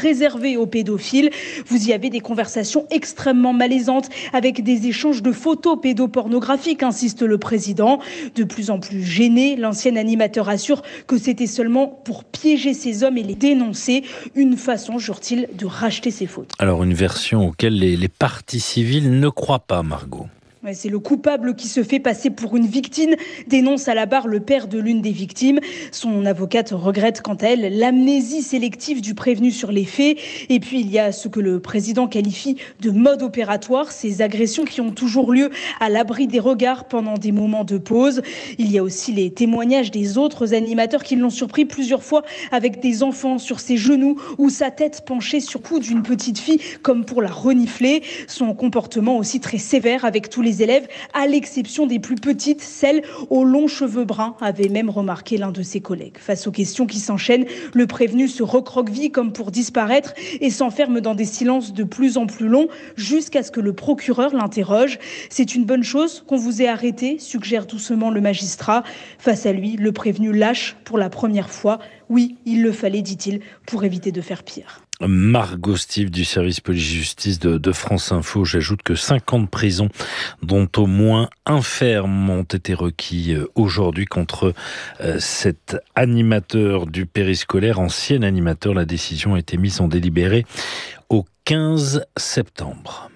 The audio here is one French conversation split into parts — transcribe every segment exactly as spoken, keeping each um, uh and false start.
réservé aux pédophiles. Vous y avez des conversations extrêmement malaisantes avec des échanges de photos pédopornographiques, insiste le président. De plus en plus gêné, l'ancien animateur assure que c'était seulement pour piéger ces hommes et les dénoncer. Une façon, jure-t-il, de racheter ses fautes. Alors une version auquel les, les parties civiles ne croient pas, Margot. C'est le coupable qui se fait passer pour une victime, dénonce à la barre le père de l'une des victimes. Son avocate regrette quant à elle l'amnésie sélective du prévenu sur les faits. Et puis il y a ce que le président qualifie de mode opératoire, ces agressions qui ont toujours lieu à l'abri des regards pendant des moments de pause. Il y a aussi les témoignages des autres animateurs qui l'ont surpris plusieurs fois avec des enfants sur ses genoux ou sa tête penchée sur le cou d'une petite fille comme pour la renifler. Son comportement aussi très sévère avec tous les élèves, à l'exception des plus petites, celles aux longs cheveux bruns, avait même remarqué l'un de ses collègues. Face aux questions qui s'enchaînent, le prévenu se recroqueville comme pour disparaître et s'enferme dans des silences de plus en plus longs jusqu'à ce que le procureur l'interroge. C'est une bonne chose qu'on vous ait arrêté, suggère doucement le magistrat. Face à lui, le prévenu lâche pour la première fois. Oui, il le fallait, dit-il, pour éviter de faire pire. Margot Steve du service police-justice de, de France Info. J'ajoute que cinq ans de prison, dont au moins un ferme, ont été requis aujourd'hui contre euh, cet animateur du périscolaire, ancien animateur. La décision a été mise en délibéré au quinze septembre.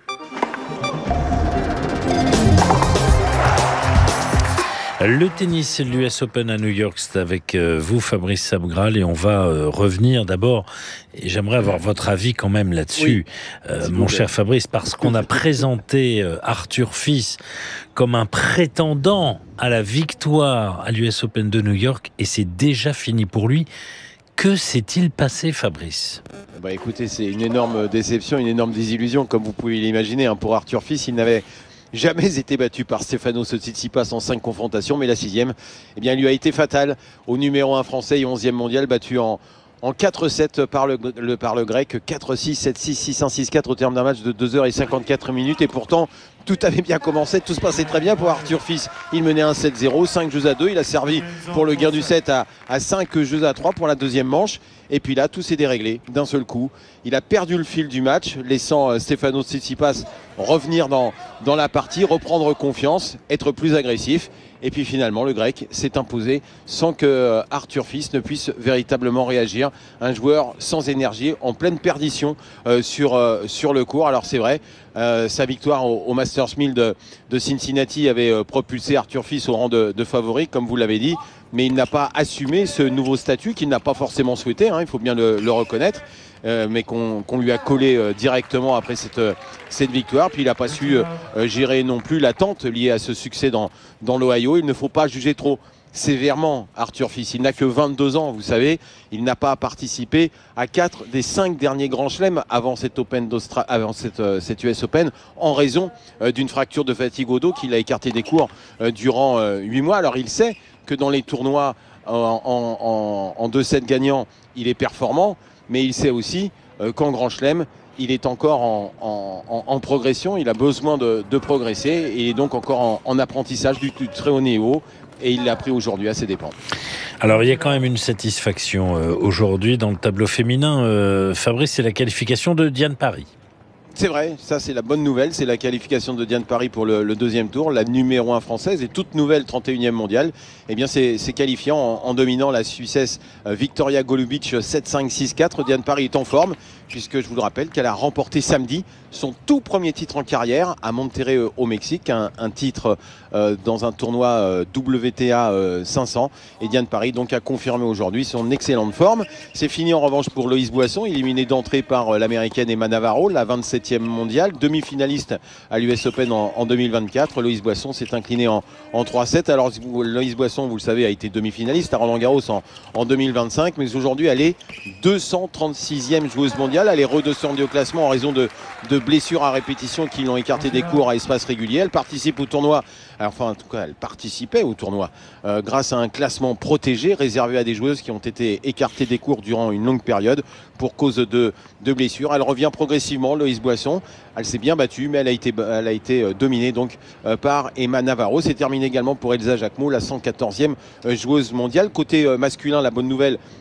Le tennis, l'U S Open à New York, c'est avec vous, Fabrice Sabgral, et on va revenir d'abord, et j'aimerais avoir votre avis quand même là-dessus, oui, euh, mon cher Fabrice, parce qu'on a présenté Arthur Fils comme un prétendant à la victoire à l'U S Open de New York, et c'est déjà fini pour lui. Que s'est-il passé, Fabrice ? Bah écoutez, c'est une énorme déception, une énorme désillusion, comme vous pouvez l'imaginer. Hein, pour Arthur Fils, il n'avait jamais été battu par Stefanos Tsitsipas en cinq confrontations, mais la sixième, eh bien, lui a été fatale au numéro un français et onzième mondial, battu en, en quatre sept par le, le, par le grec, quatre six, sept six, six un, six quatre au terme d'un match de deux heures cinquante-quatre minutes. Et pourtant, tout avait bien commencé, tout se passait très bien pour Arthur Fils. Il menait un sept zéro, cinq jeux à deux. Il a servi pour le gain du set à, à cinq jeux à trois pour la deuxième manche. Et puis là, tout s'est déréglé d'un seul coup. Il a perdu le fil du match, laissant Stefanos Tsitsipas revenir dans, dans la partie, reprendre confiance, être plus agressif. Et puis finalement, le grec s'est imposé sans que Arthur Fils ne puisse véritablement réagir. Un joueur sans énergie, en pleine perdition euh, sur, euh, sur le court. Alors c'est vrai, euh, sa victoire au, au Masters mille de, de Cincinnati avait euh, propulsé Arthur Fils au rang de, de favori, comme vous l'avez dit. Mais il n'a pas assumé ce nouveau statut qu'il n'a pas forcément souhaité, hein, il faut bien le, le reconnaître. Euh, mais qu'on qu'on lui a collé euh, directement après cette, euh, cette victoire. Puis il n'a pas su euh, gérer non plus l'attente liée à ce succès dans, dans l'Ohio. Il ne faut pas juger trop sévèrement Arthur Fils. Il n'a que vingt-deux ans, vous savez. Il n'a pas participé à quatre des cinq derniers grands chelems avant cette, Open d'Austra- avant cette, euh, cette U S Open, en raison euh, d'une fracture de fatigue au dos qu'il a écarté des cours euh, durant euh, huit mois. Alors il sait que dans les tournois en, en, en, en deux sets gagnants, il est performant. Mais il sait aussi euh, qu'en Grand Chelem, il est encore en, en, en, en progression, il a besoin de, de progresser et il est donc encore en, en apprentissage du, du très haut niveau et il l'a pris aujourd'hui à ses dépens. Alors il y a quand même une satisfaction euh, aujourd'hui dans le tableau féminin. Euh, Fabrice, c'est la qualification de Diane Parry. C'est vrai, ça c'est la bonne nouvelle, c'est la qualification de Diane Parry pour le, le deuxième tour, la numéro un française et toute nouvelle trente et unième mondiale. Eh bien c'est, c'est qualifiant en, en dominant la Suissesse euh, Victoria Golubic sept cinq six quatre. Diane Parry est en forme puisque je vous le rappelle qu'elle a remporté samedi son tout premier titre en carrière à Monterrey euh, au Mexique, un, un titre euh, dans un tournoi euh, W T A euh, cinq cents. Et Diane Parry donc a confirmé aujourd'hui son excellente forme. C'est fini en revanche pour Loïs Boisson, éliminé d'entrée par euh, l'américaine Emma Navarro, la vingt-septième mondiale, demi-finaliste à l'U S Open en, en deux mille vingt-quatre. Loïs Boisson s'est incliné en, en trois sept. Alors Loïs Boisson, vous le savez, a été demi-finaliste à Roland-Garros en, en deux mille vingt-cinq, mais aujourd'hui elle est deux cent trente-sixième joueuse mondiale. Elle est redescendue au classement en raison de, de blessures à répétition qui l'ont écarté des cours à espace régulier. Elle participe au tournoi, enfin en tout cas elle participait au tournoi euh, grâce à un classement protégé réservé à des joueuses qui ont été écartées des cours durant une longue période pour cause de, de blessures. Elle revient progressivement, Loïs Boisson. Elle s'est bien battue, mais elle a été, elle a été dominée donc euh, par Emma Navarro. C'est terminé également pour Elsa Jacquemot, la cent quatorzième joueuse mondiale. Côté euh, masculin, la bonne nouvelle,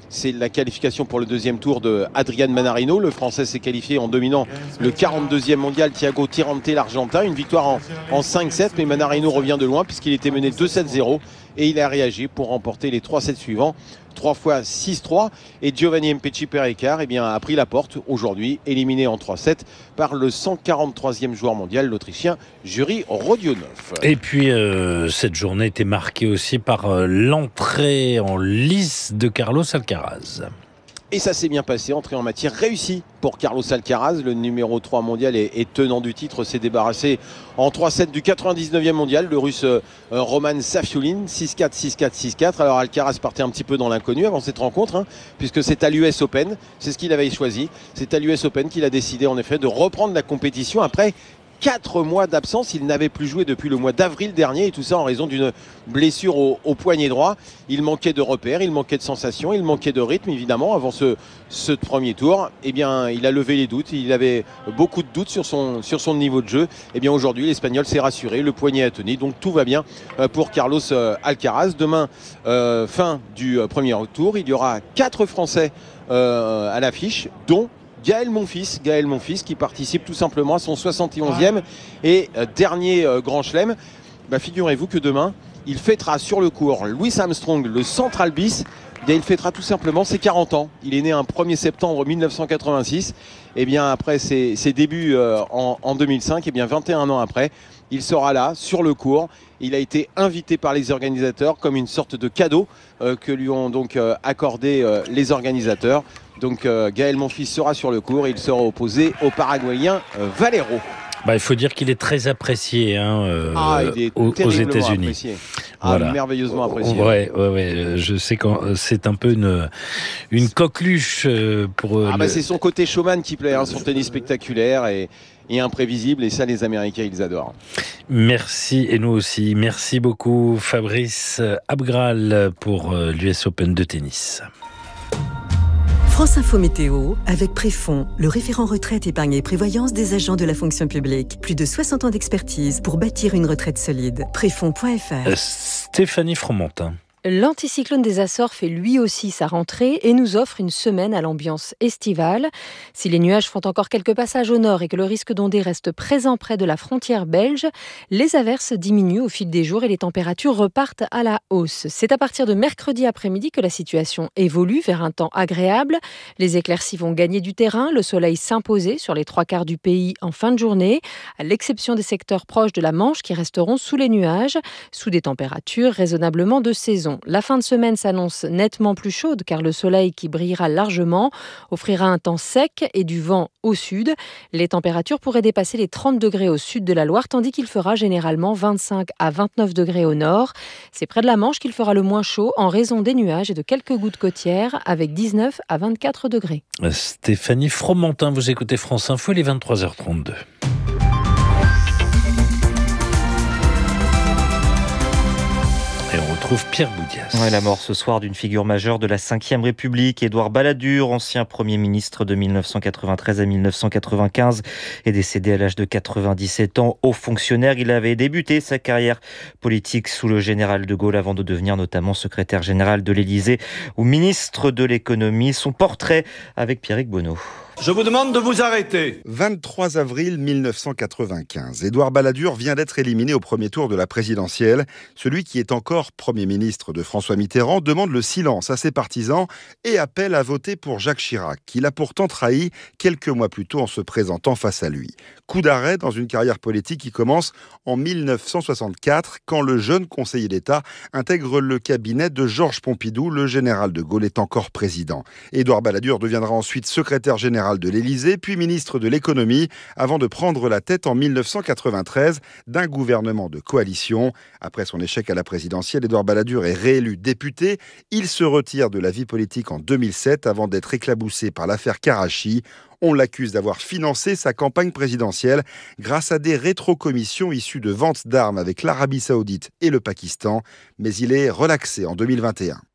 C'est la qualification pour le deuxième tour de Adrian Manarino. Le Français s'est qualifié en dominant le quarante-deuxième mondial Thiago Tirante, l'Argentin. Une victoire en, en cinq sept, mais Manarino revient de loin puisqu'il était mené deux sept zéro et il a réagi pour remporter les trois sets suivants. trois fois six trois, et Giovanni Mpetshi Perricard eh bien, a pris la porte aujourd'hui, éliminé en trois sept par le cent quarante-troisième joueur mondial, l'Autrichien Juri Rodionov. Et puis euh, cette journée était marquée aussi par euh, l'entrée en lice de Carlos Alcaraz. Et ça s'est bien passé, entrée en matière réussie pour Carlos Alcaraz. Le numéro trois mondial et, et tenant du titre s'est débarrassé en trois sept du quatre-vingt-dix-neuvième mondial, le russe euh, Roman Safiullin, six quatre, six quatre, six quatre. Alors Alcaraz partait un petit peu dans l'inconnu avant cette rencontre, hein, puisque c'est à l'U S Open, c'est ce qu'il avait choisi. C'est à l'U S Open qu'il a décidé en effet de reprendre la compétition après quatre mois d'absence. Il n'avait plus joué depuis le mois d'avril dernier, et tout ça en raison d'une blessure au, au poignet droit. Il manquait de repères, il manquait de sensations, il manquait de rythme évidemment avant ce, ce premier tour. Eh bien, il a levé les doutes, il avait beaucoup de doutes sur son, sur son niveau de jeu. Eh bien aujourd'hui, l'Espagnol s'est rassuré, le poignet a tenu, donc tout va bien pour Carlos Alcaraz. Demain, euh, fin du premier tour, il y aura quatre Français euh, à l'affiche, dont Gaël Monfils, Gaël Monfils qui participe tout simplement à son soixante et onzième et euh, dernier euh, grand chelem. Bah, figurez-vous que demain, il fêtera sur le court Louis Armstrong, le Central Bis. Et il fêtera tout simplement ses quarante ans. Il est né un premier septembre mille neuf cent quatre-vingt-six. Et bien après ses, ses débuts euh, en, en deux mille cinq, et bien vingt et un ans après, il sera là sur le court. Il a été invité par les organisateurs comme une sorte de cadeau euh, que lui ont donc euh, accordé euh, les organisateurs. Donc euh, Gaël Monfils sera sur le court et il sera opposé au Paraguayen euh, Valero. Bah, il faut dire qu'il est très apprécié hein, euh, ah, il est aux, aux États-Unis. Apprécié. Ah, voilà. Merveilleusement apprécié. Ouais, ouais, ouais. Je sais que c'est un peu une, une coqueluche pour. Ah, le... bah, c'est son côté showman qui plaît, hein, son tennis spectaculaire et, et imprévisible. Et ça, les Américains, ils adorent. Merci, et nous aussi. Merci beaucoup, Fabrice Abgral, pour l'U S Open de tennis. France Info Météo, avec Préfond, le référent retraite, épargne et prévoyance des agents de la fonction publique. Plus de soixante ans d'expertise pour bâtir une retraite solide. Préfond point F R. Euh, Stéphanie Fromentin. L'anticyclone des Açores fait lui aussi sa rentrée et nous offre une semaine à l'ambiance estivale. Si les nuages font encore quelques passages au nord et que le risque d'ondée reste présent près de la frontière belge, les averses diminuent au fil des jours et les températures repartent à la hausse. C'est à partir de mercredi après-midi que la situation évolue vers un temps agréable. Les éclaircies vont gagner du terrain, le soleil s'imposer sur les trois quarts du pays en fin de journée, à l'exception des secteurs proches de la Manche qui resteront sous les nuages, sous des températures raisonnablement de saison. La fin de semaine s'annonce nettement plus chaude car le soleil qui brillera largement offrira un temps sec et du vent au sud. Les températures pourraient dépasser les trente degrés au sud de la Loire tandis qu'il fera généralement vingt-cinq à vingt-neuf degrés au nord. C'est près de la Manche qu'il fera le moins chaud en raison des nuages et de quelques gouttes côtières avec dix-neuf à vingt-quatre degrés. Stéphanie Fromentin, vous écoutez France Info, il est vingt-trois heures trente-deux. Et on retrouve Pierre Boudias. Ouais, la mort ce soir d'une figure majeure de la cinquième République, Édouard Balladur, ancien Premier ministre de mille neuf cent quatre-vingt-treize à mille neuf cent quatre-vingt-quinze, est décédé à l'âge de quatre-vingt-dix-sept ans. Haut fonctionnaire, il avait débuté sa carrière politique sous le général de Gaulle avant de devenir notamment secrétaire général de l'Élysée ou ministre de l'économie. Son portrait avec Pierrick Bonneau. Je vous demande de vous arrêter. vingt-trois avril mille neuf cent quatre-vingt-quinze. Édouard Balladur vient d'être éliminé au premier tour de la présidentielle. Celui qui est encore Premier ministre de François Mitterrand demande le silence à ses partisans et appelle à voter pour Jacques Chirac, qu'il a pourtant trahi quelques mois plus tôt en se présentant face à lui. Coup d'arrêt dans une carrière politique qui commence en mille neuf cent soixante-quatre, quand le jeune conseiller d'État intègre le cabinet de Georges Pompidou. Le général de Gaulle est encore président. Édouard Balladur deviendra ensuite secrétaire général de l'Élysée, puis ministre de l'économie, avant de prendre la tête en mille neuf cent quatre-vingt-treize d'un gouvernement de coalition. Après son échec à la présidentielle, Édouard Balladur est réélu député. Il se retire de la vie politique en deux mille sept avant d'être éclaboussé par l'affaire Karachi. On l'accuse d'avoir financé sa campagne présidentielle grâce à des rétrocommissions issues de ventes d'armes avec l'Arabie Saoudite et le Pakistan. Mais il est relaxé en deux mille vingt et un.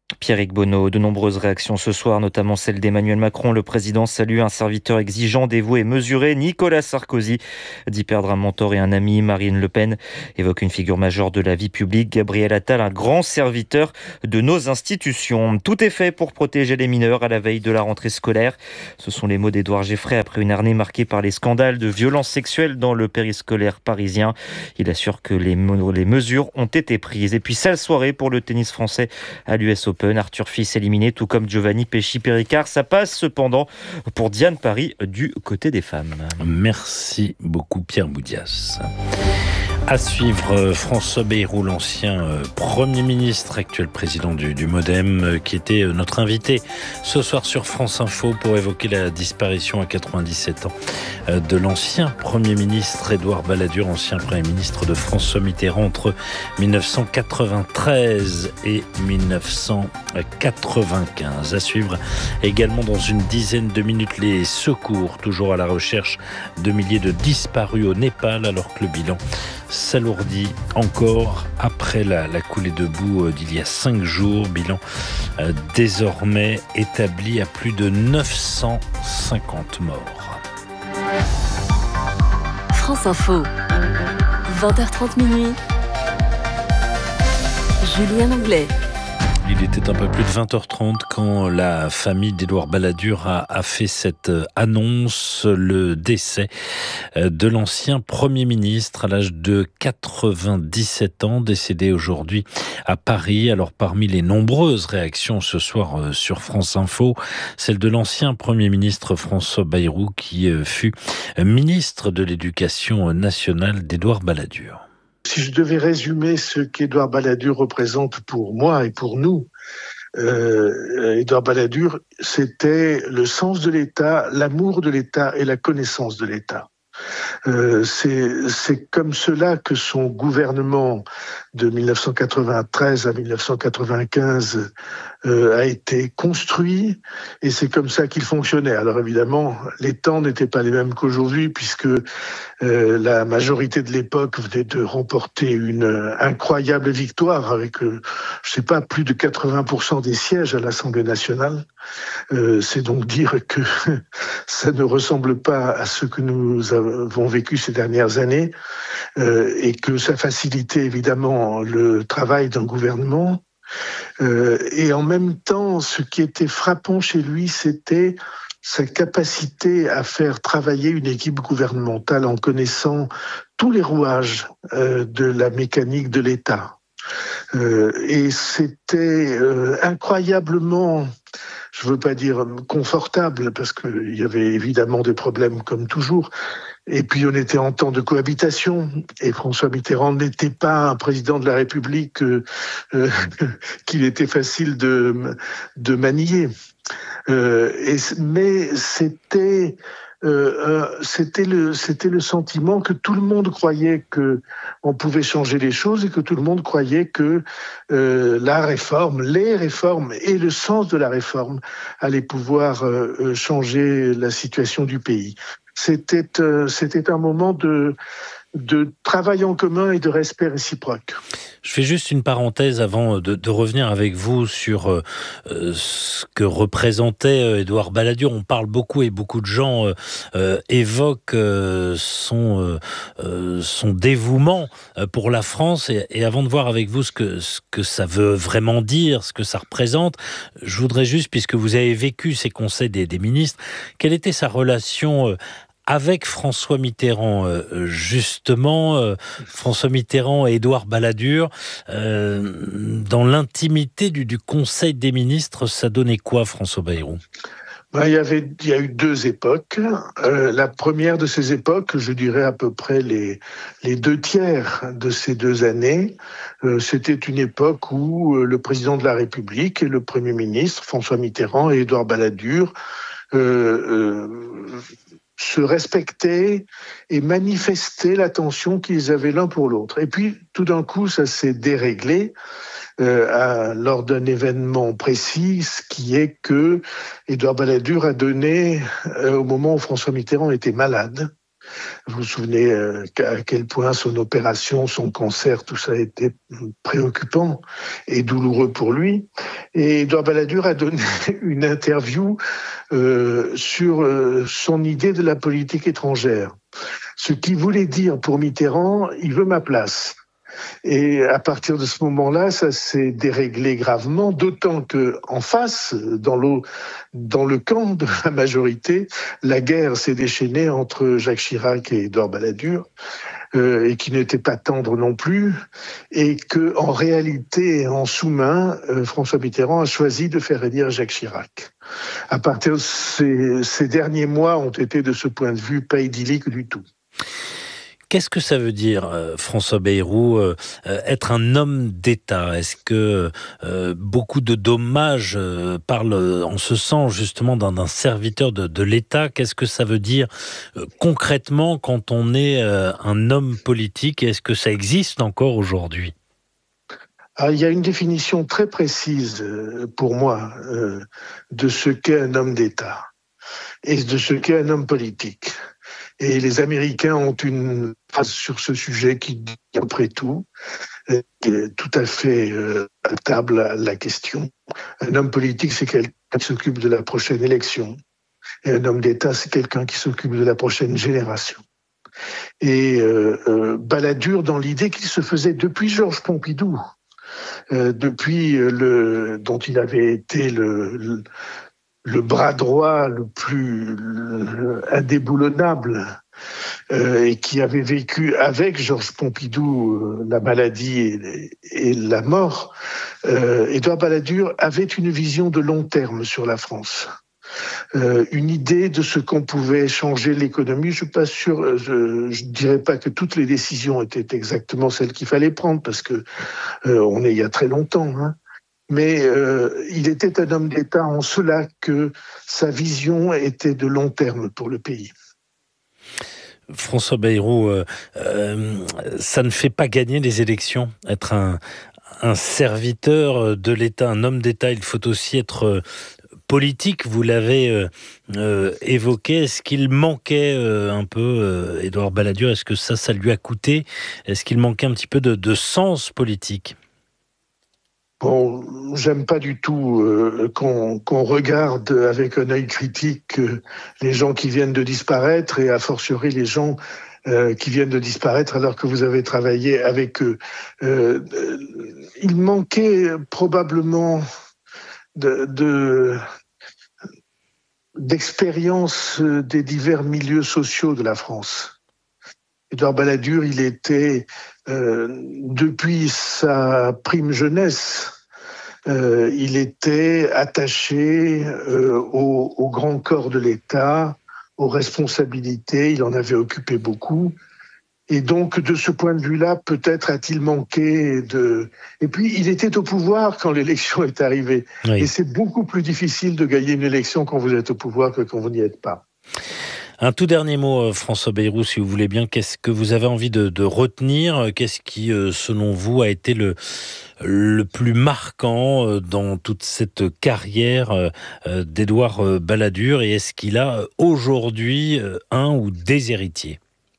Pierrick Bonneau, de nombreuses réactions ce soir, notamment celle d'Emmanuel Macron. Le président salue un serviteur exigeant, dévoué et mesuré. Nicolas Sarkozy dit perdre un mentor et un ami. Marine Le Pen évoque une figure majeure de la vie publique. Gabriel Attal, un grand serviteur de nos institutions. Tout est fait pour protéger les mineurs à la veille de la rentrée scolaire. Ce sont les mots d'Édouard Geffray après une année marquée par les scandales de violences sexuelles dans le périscolaire parisien. Il assure que les, les mesures ont été prises. Et puis, sale soirée pour le tennis français à l'U S Open. Arthur Fils éliminé, tout comme Giovanni Pesci-Péricard. Ça passe cependant pour Diane Paris du côté des femmes. Merci beaucoup Pierre Boudias. À suivre, François Bayrou, l'ancien Premier ministre, actuel président du, du Modem, qui était notre invité ce soir sur France Info pour évoquer la disparition à quatre-vingt-dix-sept ans de l'ancien Premier ministre Édouard Balladur, ancien Premier ministre de François Mitterrand entre mille neuf cent quatre-vingt-treize et mille neuf cent quatre-vingt-quinze. À suivre également dans une dizaine de minutes les secours, toujours à la recherche de milliers de disparus au Népal, alors que le bilan s'alourdit encore après la, la coulée de boue d'il y a cinq jours. Bilan euh, désormais établi à plus de neuf cent cinquante morts. France Info, vingt heures trente minuit. Julien Anglais. Il était un peu plus de vingt heures trente quand la famille d'Édouard Balladur a, a fait cette annonce, le décès de l'ancien Premier ministre à l'âge de quatre-vingt-dix-sept ans, décédé aujourd'hui à Paris. Alors parmi les nombreuses réactions ce soir sur France Info, celle de l'ancien Premier ministre François Bayrou qui fut ministre de l'Éducation nationale d'Édouard Balladur. Si je devais résumer ce qu'Édouard Balladur représente pour moi et pour nous, euh, Édouard Balladur, c'était le sens de l'État, l'amour de l'État et la connaissance de l'État. Euh, c'est, c'est comme cela que son gouvernement de mille neuf cent quatre-vingt-treize à mille neuf cent quatre-vingt-quinze euh, a été construit et c'est comme ça qu'il fonctionnait. Alors évidemment, les temps n'étaient pas les mêmes qu'aujourd'hui puisque euh, la majorité de l'époque venait de remporter une euh, incroyable victoire avec, euh, je sais pas, plus de quatre-vingts pour cent des sièges à l'Assemblée nationale. Euh, c'est donc dire que ça ne ressemble pas à ce que nous avons vécu ces dernières années euh, et que ça facilitait évidemment le travail d'un gouvernement. Euh, et en même temps, ce qui était frappant chez lui, c'était sa capacité à faire travailler une équipe gouvernementale en connaissant tous les rouages euh, de la mécanique de l'État. Euh, et c'était euh, incroyablement, je veux pas dire confortable, parce qu'il y avait évidemment des problèmes comme toujours. Et puis on était en temps de cohabitation, et François Mitterrand n'était pas un président de la République euh, euh, qu'il était facile de, de manier. Euh, et, mais c'était... Euh, euh, c'était le c'était le sentiment que tout le monde croyait que on pouvait changer les choses et que tout le monde croyait que euh, la réforme, les réformes et le sens de la réforme allaient pouvoir euh, changer la situation du pays. C'était euh, c'était un moment de de travail en commun et de respect réciproque. Je fais juste une parenthèse avant de, de revenir avec vous sur euh, ce que représentait euh, Édouard Balladur. On parle beaucoup et beaucoup de gens euh, euh, évoquent euh, son, euh, son dévouement pour la France. Et, et avant de voir avec vous ce que, ce que ça veut vraiment dire, ce que ça représente, je voudrais juste, puisque vous avez vécu ces conseils des, des ministres, quelle était sa relation euh, avec François Mitterrand, euh, justement, euh, François Mitterrand et Édouard Balladur, euh, dans l'intimité du, du Conseil des ministres, ça donnait quoi, François Bayrou ? Ben, il y avait, il y a eu deux époques. Euh, la première de ces époques, je dirais à peu près les les deux tiers de ces deux années, euh, c'était une époque où euh, le président de la République et le Premier ministre, François Mitterrand et Édouard Balladur, euh, euh, se respectaient et manifestaient l'attention qu'ils avaient l'un pour l'autre. Et puis, tout d'un coup, ça s'est déréglé euh, à, lors d'un événement précis, ce qui est que Édouard Balladur a donné, euh, au moment où François Mitterrand était malade, Vous vous souvenez euh, à quel point son opération, son cancer, tout ça a été préoccupant et douloureux pour lui. Et Édouard Balladur a donné une interview euh, sur euh, son idée de la politique étrangère. Ce qui voulait dire pour Mitterrand, il veut ma place. Et à partir de ce moment-là, ça s'est déréglé gravement, d'autant que en face, dans le, dans le camp de la majorité, la guerre s'est déchaînée entre Jacques Chirac et Édouard Balladur, euh, et qui n'était pas tendre non plus, et que en réalité, en sous-main, euh, François Mitterrand a choisi de faire élire Jacques Chirac. À partir de ces, ces derniers mois ont été, de ce point de vue, pas idylliques du tout. Qu'est-ce que ça veut dire, euh, François Bayrou, euh, euh, être un homme d'État? Est-ce que euh, beaucoup de dommages euh, parlent en ce sens justement d'un, d'un serviteur de, de l'État? Qu'est-ce que ça veut dire euh, concrètement quand on est euh, un homme politique? Est-ce que ça existe encore aujourd'hui? Ah, il y a une définition très précise euh, pour moi euh, de ce qu'est un homme d'État et de ce qu'est un homme politique. Et les Américains ont une phrase sur ce sujet qui dit après tout, qui est tout à fait euh, adaptable à la question. Un homme politique, c'est quelqu'un qui s'occupe de la prochaine élection. Et un homme d'État, c'est quelqu'un qui s'occupe de la prochaine génération. Et euh, euh, Balladur, dans l'idée qu'il se faisait depuis Georges Pompidou, euh, depuis euh, le dont il avait été le, le le bras droit le plus indéboulonnable, euh, et qui avait vécu avec Georges Pompidou euh, la maladie et, et la mort, euh, Édouard Balladur avait une vision de long terme sur la France. Euh, une idée de ce qu'on pouvait changer l'économie. Je suis pas sûr, je, je dirais pas que toutes les décisions étaient exactement celles qu'il fallait prendre, parce que euh, on est il y a très longtemps, hein. Mais euh, il était un homme d'État en cela que sa vision était de long terme pour le pays. François Bayrou, euh, euh, ça ne fait pas gagner les élections, être un, un serviteur de l'État, un homme d'État. Il faut aussi être euh, politique, vous l'avez euh, euh, évoqué. Est-ce qu'il manquait euh, un peu, euh, Édouard Balladur, est-ce que ça, ça lui a coûté? Est-ce qu'il manquait un petit peu de, de sens politique? Bon, j'aime pas du tout euh, qu'on, qu'on regarde avec un œil critique euh, les gens qui viennent de disparaître, et a fortiori les gens euh, qui viennent de disparaître alors que vous avez travaillé avec eux. Euh, euh, il manquait probablement de, de, d'expérience des divers milieux sociaux de la France. Édouard Balladur, il était, euh, depuis sa prime jeunesse, euh, il était attaché euh, au, au grand corps de l'État, aux responsabilités, il en avait occupé beaucoup. Et donc, de ce point de vue-là, peut-être a-t-il manqué de... Et puis, il était au pouvoir quand l'élection est arrivée. Oui. Et c'est beaucoup plus difficile de gagner une élection quand vous êtes au pouvoir que quand vous n'y êtes pas. Un tout dernier mot, François Bayrou, si vous voulez bien. Qu'est-ce que vous avez envie de, de retenir? Qu'est-ce qui, selon vous, a été le, le plus marquant dans toute cette carrière d'Édouard Balladur? Et est-ce qu'il a aujourd'hui un ou des héritiers?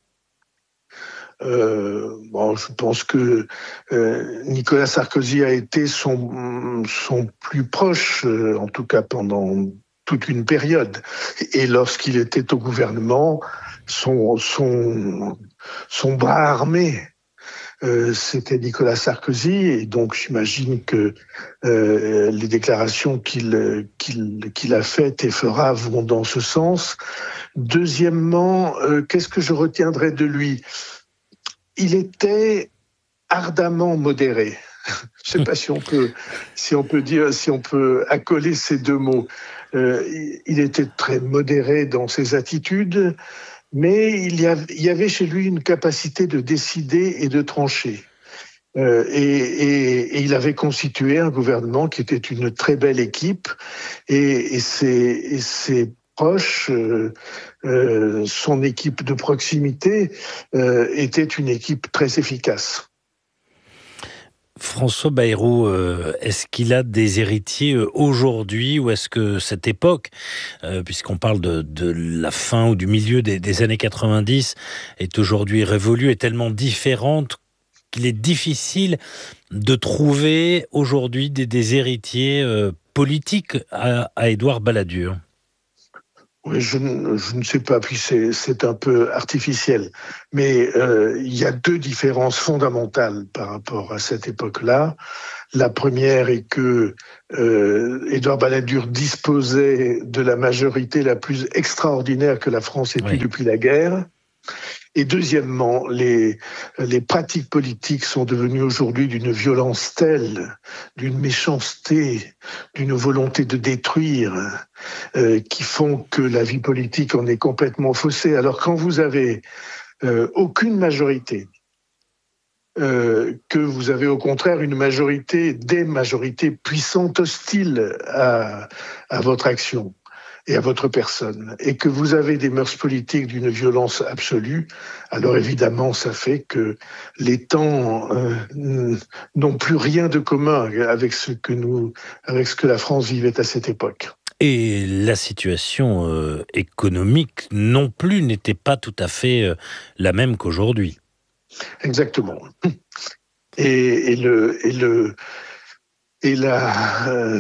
Euh, bon, je pense que euh, Nicolas Sarkozy a été son, son plus proche, euh, en tout cas pendant toute une période. Et lorsqu'il était au gouvernement, son, son, son bras armé, euh, c'était Nicolas Sarkozy. Et donc, j'imagine que euh, les déclarations qu'il, qu'il, qu'il a faites et fera vont dans ce sens. Deuxièmement, euh, qu'est-ce que je retiendrai de lui? Il était ardemment modéré. Je ne sais pas si on peut, si on peut dire, si on peut accoler ces deux mots. Euh, il était très modéré dans ses attitudes, mais il y, avait, il y avait chez lui une capacité de décider et de trancher. Euh, et, et, et il avait constitué un gouvernement qui était une très belle équipe, et, et ses, et ses proches, euh, euh, son équipe de proximité, euh, était une équipe très efficace. François Bayrou, euh, est-ce qu'il a des héritiers euh, aujourd'hui, ou est-ce que cette époque, euh, puisqu'on parle de, de la fin ou du milieu des, des années quatre-vingt-dix, est aujourd'hui révolue, est tellement différente qu'il est difficile de trouver aujourd'hui des, des héritiers euh, politiques à, à Édouard Balladur? Oui, je, ne, je ne sais pas, puis c'est, c'est un peu artificiel. Mais euh, il y a deux différences fondamentales par rapport à cette époque-là. La première est que euh, Édouard Balladur disposait de la majorité la plus extraordinaire que la France ait eue oui. depuis la guerre. Et deuxièmement, les, les pratiques politiques sont devenues aujourd'hui d'une violence telle, d'une méchanceté, d'une volonté de détruire, euh, qui font que la vie politique en est complètement faussée. Alors quand vous avez euh, aucune majorité, euh, que vous avez au contraire une majorité, des majorités puissantes hostiles à, à votre action et à votre personne, et que vous avez des mœurs politiques d'une violence absolue, alors évidemment, ça fait que les temps euh, n'ont plus rien de commun avec ce que nous, avec ce que la France vivait à cette époque. Et la situation euh, économique non plus n'était pas tout à fait euh, la même qu'aujourd'hui. Exactement. Et, et le et le et la euh,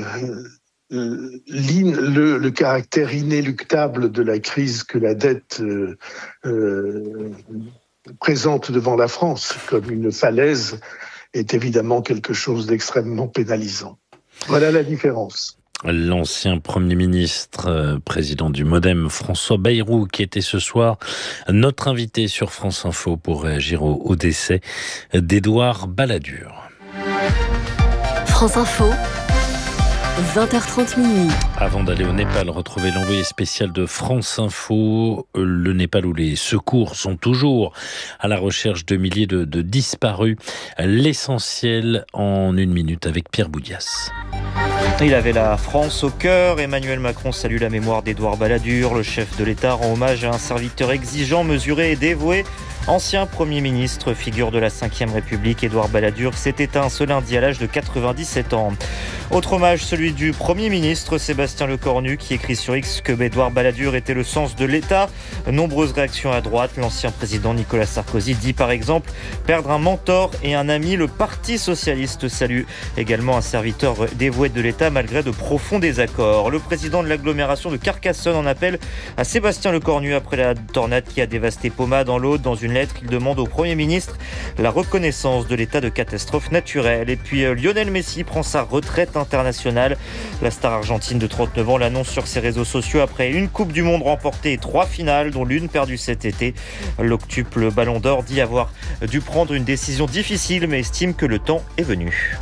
Le, le caractère inéluctable de la crise que la dette euh, euh, présente devant la France comme une falaise est évidemment quelque chose d'extrêmement pénalisant. Voilà la différence. L'ancien Premier ministre, euh, président du MoDem, François Bayrou, qui était ce soir notre invité sur France Info pour réagir au, au décès d'Édouard Balladur. France Info. vingt heures trente minuit. Avant d'aller au Népal, retrouver l'envoyé spécial de France Info, le Népal où les secours sont toujours à la recherche de milliers de, de disparus. L'essentiel en une minute avec Pierre Boudias. Il avait la France au cœur. Emmanuel Macron salue la mémoire d'Édouard Balladur. Le chef de l'État rend hommage à un serviteur exigeant, mesuré et dévoué. Ancien Premier ministre, figure de la cinquième République, Édouard Balladur s'est éteint ce lundi à l'âge de quatre-vingt-dix-sept ans. Autre hommage, celui du Premier ministre Sébastien Lecornu, qui écrit sur X que Édouard Balladur était le sens de l'État. Nombreuses réactions à droite. L'ancien président Nicolas Sarkozy dit par exemple perdre un mentor et un ami. Le Parti socialiste salue également un serviteur dévoué de l'État malgré de profonds désaccords. Le président de l'agglomération de Carcassonne en appelle à Sébastien Lecornu après la tornade qui a dévasté Poma dans l'Aude. Dans une lettre, il demande au Premier ministre la reconnaissance de l'état de catastrophe naturelle. Et puis Lionel Messi prend sa retraite internationale. La star argentine de trente-neuf ans l'annonce sur ses réseaux sociaux après une Coupe du Monde remportée et trois finales, dont l'une perdue cet été. L'octuple Ballon d'Or dit avoir dû prendre une décision difficile, mais estime que le temps est venu.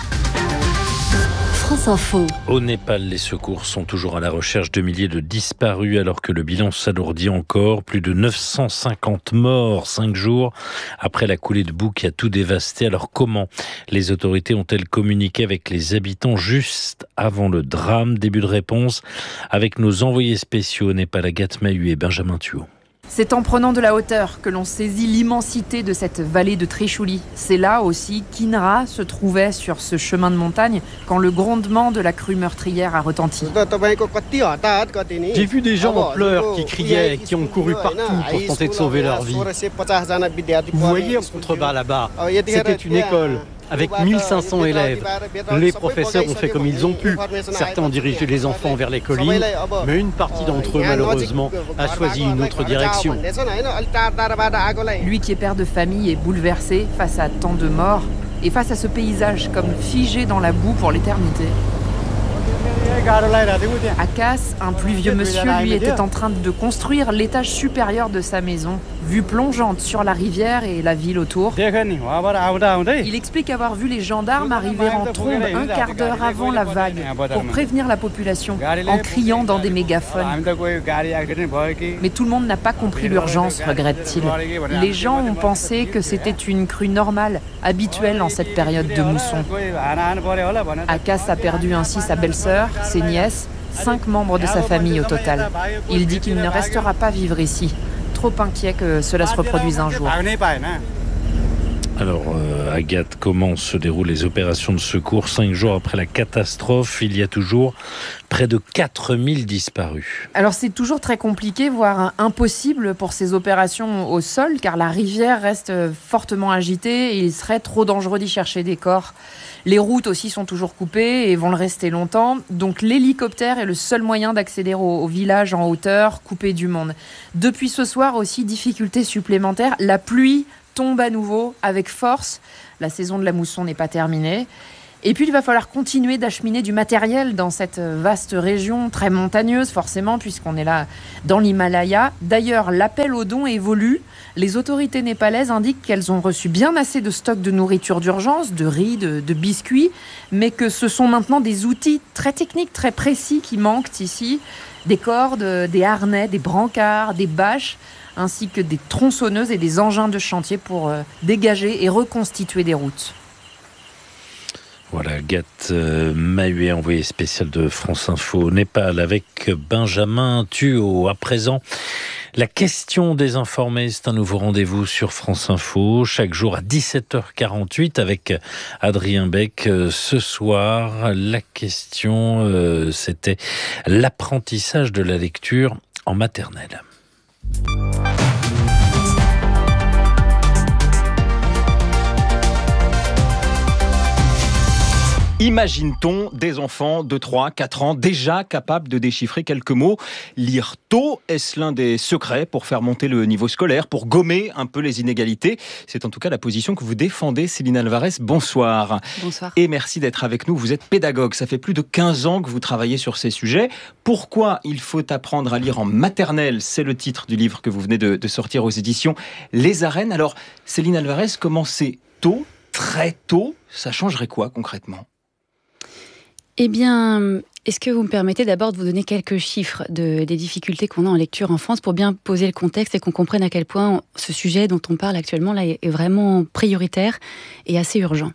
France Info. Au Népal, les secours sont toujours à la recherche de milliers de disparus alors que le bilan s'alourdit encore. Plus de neuf cent cinquante morts, cinq jours après la coulée de boue qui a tout dévasté. Alors comment les autorités ont-elles communiqué avec les habitants juste avant le drame? Début de réponse avec nos envoyés spéciaux au Népal, Agathe Mahut et Benjamin Thuot. C'est en prenant de la hauteur que l'on saisit l'immensité de cette vallée de Trishuli. C'est là aussi qu'Inra se trouvait sur ce chemin de montagne quand le grondement de la crue meurtrière a retenti. J'ai vu des gens en pleurs qui criaient, qui ont couru partout pour tenter de sauver leur vie. Vous voyez en contrebas là-bas, c'était une école avec mille cinq cents élèves. Les professeurs ont fait comme ils ont pu. Certains ont dirigé les enfants vers les collines, mais une partie d'entre eux, malheureusement, a choisi une autre direction. Lui qui est père de famille est bouleversé face à tant de morts et face à ce paysage comme figé dans la boue pour l'éternité. Akas, un plus vieux monsieur, lui était en train de construire l'étage supérieur de sa maison, vue plongeante sur la rivière et la ville autour. Il explique avoir vu les gendarmes arriver en trombe un quart d'heure avant la vague pour prévenir la population en criant dans des mégaphones. Mais tout le monde n'a pas compris l'urgence, regrette-t-il. Les gens ont pensé que c'était une crue normale, habituelle en cette période de mousson. Akas a perdu ainsi sa belle-sœur, ses nièces, cinq membres de sa famille au total. Il dit qu'il ne restera pas vivre ici, trop inquiet que cela se reproduise un jour. Alors, euh, Agathe, comment se déroulent les opérations de secours cinq jours après la catastrophe? Il y a toujours près de quatre mille disparus. Alors, c'est toujours très compliqué, voire impossible pour ces opérations au sol, car la rivière reste fortement agitée et il serait trop dangereux d'y chercher des corps. Les routes aussi sont toujours coupées et vont le rester longtemps. Donc, l'hélicoptère est le seul moyen d'accéder au, au village en hauteur, coupé du monde. Depuis ce soir aussi, difficulté supplémentaire, la pluie tombe à nouveau avec force. La saison de la mousson n'est pas terminée. Et puis, il va falloir continuer d'acheminer du matériel dans cette vaste région, très montagneuse forcément, puisqu'on est là dans l'Himalaya. D'ailleurs, l'appel aux dons évolue. Les autorités népalaises indiquent qu'elles ont reçu bien assez de stocks de nourriture d'urgence, de riz, de, de biscuits, mais que ce sont maintenant des outils très techniques, très précis qui manquent ici. Des cordes, des harnais, des brancards, des bâches, ainsi que des tronçonneuses et des engins de chantier pour euh, dégager et reconstituer des routes. Voilà, Agathe euh, Mahuet, envoyée spéciale de France Info au Népal avec Benjamin Thuot. À présent, la question des informés, c'est un nouveau rendez-vous sur France Info, chaque jour à dix-sept heures quarante-huit avec Adrien Beck. Ce soir, la question, euh, c'était l'apprentissage de la lecture en maternelle. Imagine-t-on des enfants de trois à quatre ans déjà capables de déchiffrer quelques mots? Lire tôt, est-ce l'un des secrets pour faire monter le niveau scolaire, pour gommer un peu les inégalités? C'est en tout cas la position que vous défendez, Céline Alvarez. Bonsoir. Bonsoir. Et merci d'être avec nous. Vous êtes pédagogue. Ça fait plus de quinze ans que vous travaillez sur ces sujets. Pourquoi il faut apprendre à lire en maternelle? C'est le titre du livre que vous venez de, de sortir aux éditions Les Arènes. Alors, Céline Alvarez, commencer tôt, très tôt, ça changerait quoi concrètement? Eh bien, est-ce que vous me permettez d'abord de vous donner quelques chiffres de, des difficultés qu'on a en lecture en France pour bien poser le contexte et qu'on comprenne à quel point ce sujet dont on parle actuellement là est vraiment prioritaire et assez urgent.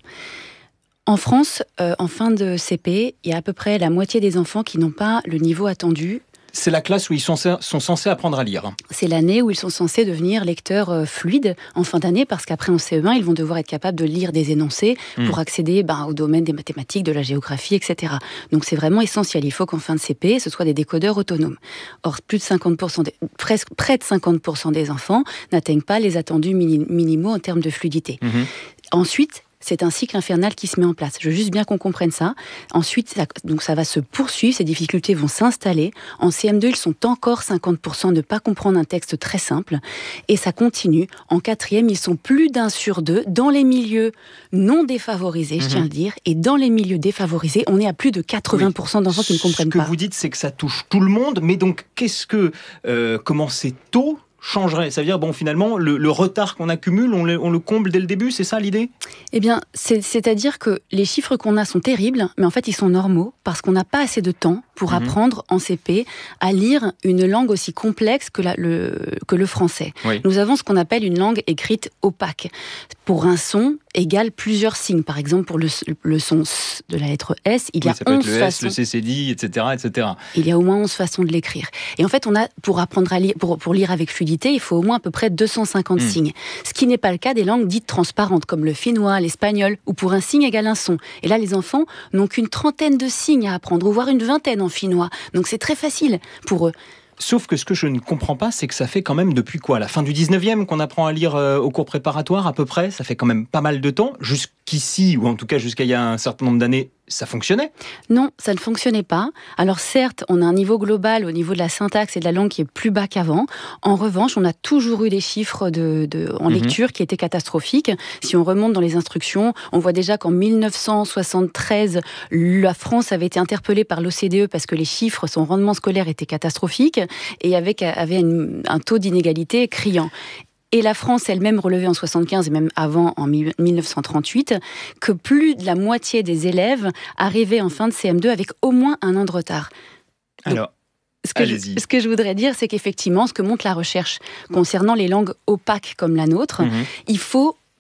En France, euh, en fin de C P, il y a à peu près la moitié des enfants qui n'ont pas le niveau attendu. C'est la classe où ils sont, sont censés apprendre à lire. C'est l'année où ils sont censés devenir lecteurs euh, fluides en fin d'année, parce qu'après en C E un, ils vont devoir être capables de lire des énoncés mmh. pour accéder ben, au domaine des mathématiques, de la géographie, et cetera. Donc c'est vraiment essentiel. Il faut qu'en fin de C P, ce soit des décodeurs autonomes. Or, plus de cinquante pour cent des, presque près de cinquante pour cent des enfants n'atteignent pas les attendus mini, minimaux en termes de fluidité. Mmh. Ensuite, c'est un cycle infernal qui se met en place. Je veux juste bien qu'on comprenne ça. Ensuite, ça, donc ça va se poursuivre, ces difficultés vont s'installer. En C M deux, ils sont encore cinquante pour cent de ne pas comprendre un texte très simple. Et ça continue. En quatrième, ils sont plus d'un sur deux dans les milieux non défavorisés, mmh. je tiens à le dire. Et dans les milieux défavorisés, on est à plus de quatre-vingts pour cent oui. d'enfants qui ne comprennent pas. Ce que vous dites, c'est que ça touche tout le monde. Mais donc, qu'est-ce que euh, commencer tôt changerait? Ça veut dire, bon, finalement, le, le retard qu'on accumule, on le, on le comble dès le début, c'est ça l'idée? Eh bien, c'est, c'est-à-dire que les chiffres qu'on a sont terribles, mais en fait, ils sont normaux, parce qu'on n'a pas assez de temps pour mmh. apprendre en C P à lire une langue aussi complexe que, la, le, que le français. Oui. Nous avons ce qu'on appelle une langue écrite opaque. Pour un son, égale plusieurs signes. Par exemple, pour le, le son S de la lettre S, il y a oui, ça peut onze être le façons. S, le C C D I, et cetera, et cetera. Il y a au moins onze façons de l'écrire. Et en fait, on a, pour apprendre à lire, pour, pour lire avec fluidité, il faut au moins à peu près deux cent cinquante mmh. signes. Ce qui n'est pas le cas des langues dites transparentes, comme le finnois, l'espagnol, où pour un signe égale un son. Et là, les enfants n'ont qu'une trentaine de signes à apprendre, ou voire une vingtaine en finnois. Donc c'est très facile pour eux. Sauf que ce que je ne comprends pas, c'est que ça fait quand même depuis quoi? La fin du dix-neuvième qu'on apprend à lire euh, au cours préparatoire à peu près. Ça fait quand même pas mal de temps. Jusqu'ici, ou en tout cas jusqu'à il y a un certain nombre d'années, ça fonctionnait? Non, ça ne fonctionnait pas. Alors certes, on a un niveau global au niveau de la syntaxe et de la langue qui est plus bas qu'avant. En revanche, on a toujours eu des chiffres de, de, en mmh. lecture qui étaient catastrophiques. Si on remonte dans les instructions, on voit déjà qu'en mille neuf cent soixante-treize, la France avait été interpellée par l'O C D E parce que les chiffres, son rendement scolaire était catastrophique et avec, avait une, un taux d'inégalité criant. Et la France elle-même relevait en soixante-quinze, et même avant, en mille neuf cent trente-huit, que plus de la moitié des élèves arrivaient en fin de C M deux avec au moins un an de retard. Donc, Alors, ce que, je, ce que je voudrais dire, c'est qu'effectivement, ce que montre la recherche concernant les langues opaques comme la nôtre, mmh. il faut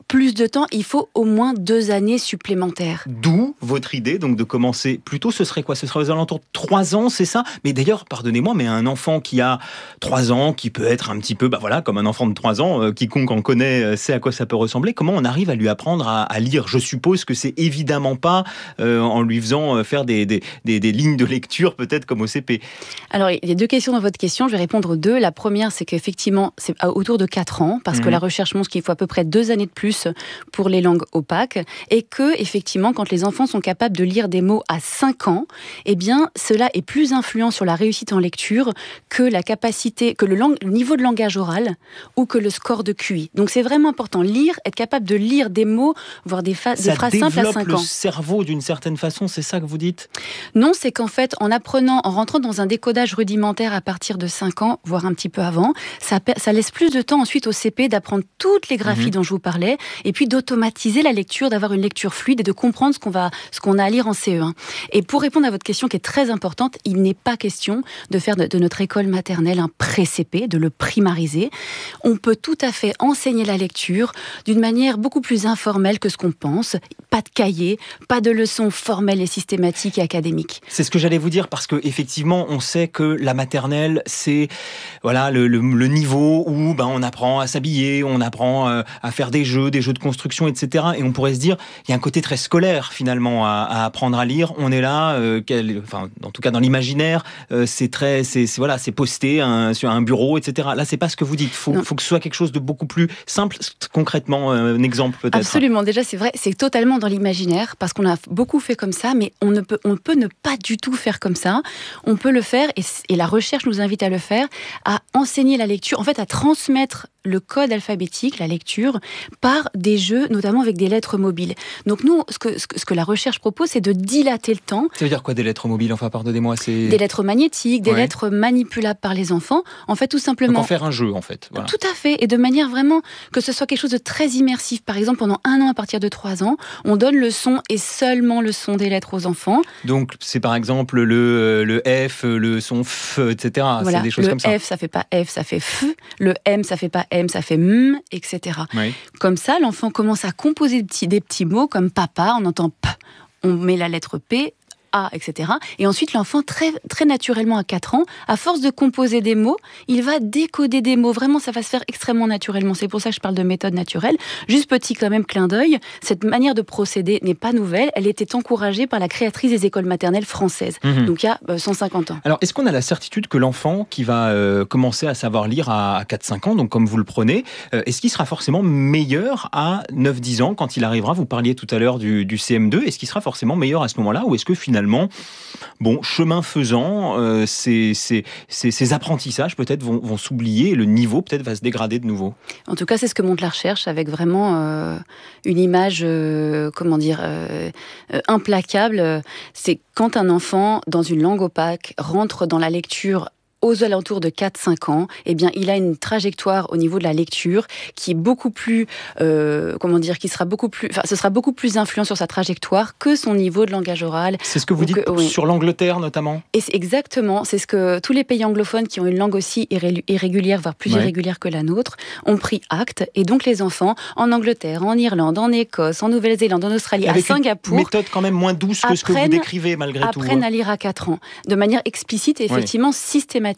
plus de temps, il faut au moins deux années supplémentaires. D'où votre idée donc de commencer plus tôt, ce serait quoi ? Ce serait aux alentours de trois ans, c'est ça ? Mais d'ailleurs, pardonnez-moi, mais un enfant qui a trois ans, qui peut être un petit peu, bah voilà, comme un enfant de trois ans, euh, quiconque en connaît euh, sait à quoi ça peut ressembler, comment on arrive à lui apprendre à, à lire ? Je suppose que c'est évidemment pas euh, en lui faisant euh, faire des, des, des, des lignes de lecture, peut-être comme au C P. Alors, il y a deux questions dans votre question, je vais répondre aux deux. La première, c'est qu'effectivement, c'est autour de quatre ans, parce mmh. que la recherche montre qu'il faut à peu près deux années de plus pour les langues opaques, et que, effectivement, quand les enfants sont capables de lire des mots à cinq ans, eh bien, cela est plus influent sur la réussite en lecture que la capacité, que le, lang- le niveau de langage oral ou que le score de Q I. Donc, c'est vraiment important. Lire, être capable de lire des mots, voire des, fa- des phrases simples à cinq ans. Ça développe le cerveau d'une certaine façon, c'est ça que vous dites ? Non, c'est qu'en fait, en apprenant, en rentrant dans un décodage rudimentaire à partir de cinq ans, voire un petit peu avant, ça, ça laisse plus de temps ensuite au C P d'apprendre toutes les graphies mmh. dont je vous parlais, et puis d'automatiser la lecture, d'avoir une lecture fluide et de comprendre ce qu'on va, ce qu'on a à lire en C E un. Et pour répondre à votre question qui est très importante, il n'est pas question de faire de, de notre école maternelle un pré-C P, de le primariser. On peut tout à fait enseigner la lecture d'une manière beaucoup plus informelle que ce qu'on pense. Pas de cahier, pas de leçons formelles et systématiques et académiques. C'est ce que j'allais vous dire, parce que effectivement, on sait que la maternelle, c'est voilà le, le, le niveau où ben, on apprend à s'habiller, on apprend euh, à faire des jeux, des jeux de construction, et cetera. Et on pourrait se dire, il y a un côté très scolaire finalement à, à apprendre à lire. On est là, euh, quel, enfin, en tout cas dans l'imaginaire, euh, c'est très, c'est, c'est voilà, c'est posté un, sur un bureau, et cetera. Là, c'est pas ce que vous dites. Faut, faut que ce soit quelque chose de beaucoup plus simple. Concrètement, euh, un exemple peut-être. Absolument. Déjà, c'est vrai, c'est totalement dans l'imaginaire parce qu'on a beaucoup fait comme ça, mais on ne peut, on peut ne pas du tout faire comme ça. On peut le faire, et, et la recherche nous invite à le faire, à enseigner la lecture, en fait, à transmettre le code alphabétique, la lecture, par des jeux, notamment avec des lettres mobiles. Donc nous, ce que, ce que, ce que la recherche propose, c'est de dilater le temps. Ça veut dire quoi, des lettres mobiles ? Enfin, pardonnez-moi, c'est... Des lettres magnétiques, des ouais. lettres manipulables par les enfants. En fait, tout simplement... Donc en faire un jeu, en fait. Voilà. Tout à fait, et de manière vraiment que ce soit quelque chose de très immersif. Par exemple, pendant un an, à partir de trois ans, on donne le son et seulement le son des lettres aux enfants. Donc c'est par exemple le, le F, le son F, et cetera. Voilà. C'est des choses le comme ça. Le F, ça fait pas F, ça fait F. Le M, ça fait pas M, ça fait M, et cetera. Oui. Comme ça, l'enfant commence à composer des petits, des petits mots comme papa, on entend P, on met la lettre P, A, et cetera. Et ensuite, l'enfant, très, très naturellement, à quatre ans, à force de composer des mots, il va décoder des mots. Vraiment, ça va se faire extrêmement naturellement. C'est pour ça que je parle de méthode naturelle. Juste petit, quand même, clin d'œil. Cette manière de procéder n'est pas nouvelle. Elle était encouragée par la créatrice des écoles maternelles françaises. Mmh. Donc, il y a euh, cent cinquante ans. Alors, est-ce qu'on a la certitude que l'enfant qui va euh, commencer à savoir lire à quatre cinq ans, donc comme vous le prenez, euh, est-ce qu'il sera forcément meilleur à neuf dix ans quand il arrivera ? Vous parliez tout à l'heure du, du C M deux. Est-ce qu'il sera forcément meilleur à ce moment-là, ou est-ce que finalement, bon, chemin faisant, euh, ces, ces, ces, ces apprentissages peut-être vont, vont s'oublier et le niveau peut-être va se dégrader de nouveau. En tout cas, c'est ce que montre la recherche, avec vraiment euh, une image, euh, comment dire, euh, euh, implacable. C'est quand un enfant, dans une langue opaque, rentre dans la lecture aux alentours de quatre cinq ans, eh bien, il a une trajectoire au niveau de la lecture qui est beaucoup plus, euh, comment dire, qui sera beaucoup plus, enfin, ce sera beaucoup plus influent sur sa trajectoire que son niveau de langage oral. C'est ce que vous dites que, oui. sur l'Angleterre notamment. Et c'est exactement, c'est ce que tous les pays anglophones qui ont une langue aussi irré- irrégulière, voire plus ouais. irrégulière que la nôtre, ont pris acte. Et donc les enfants, en Angleterre, en Irlande, en Écosse, en Nouvelle-Zélande, en Australie, avec à Singapour, une méthode quand même moins douce que ce que vous décrivez malgré apprennent tout. Apprennent à lire à quatre ans, de manière explicite et effectivement ouais. systématique.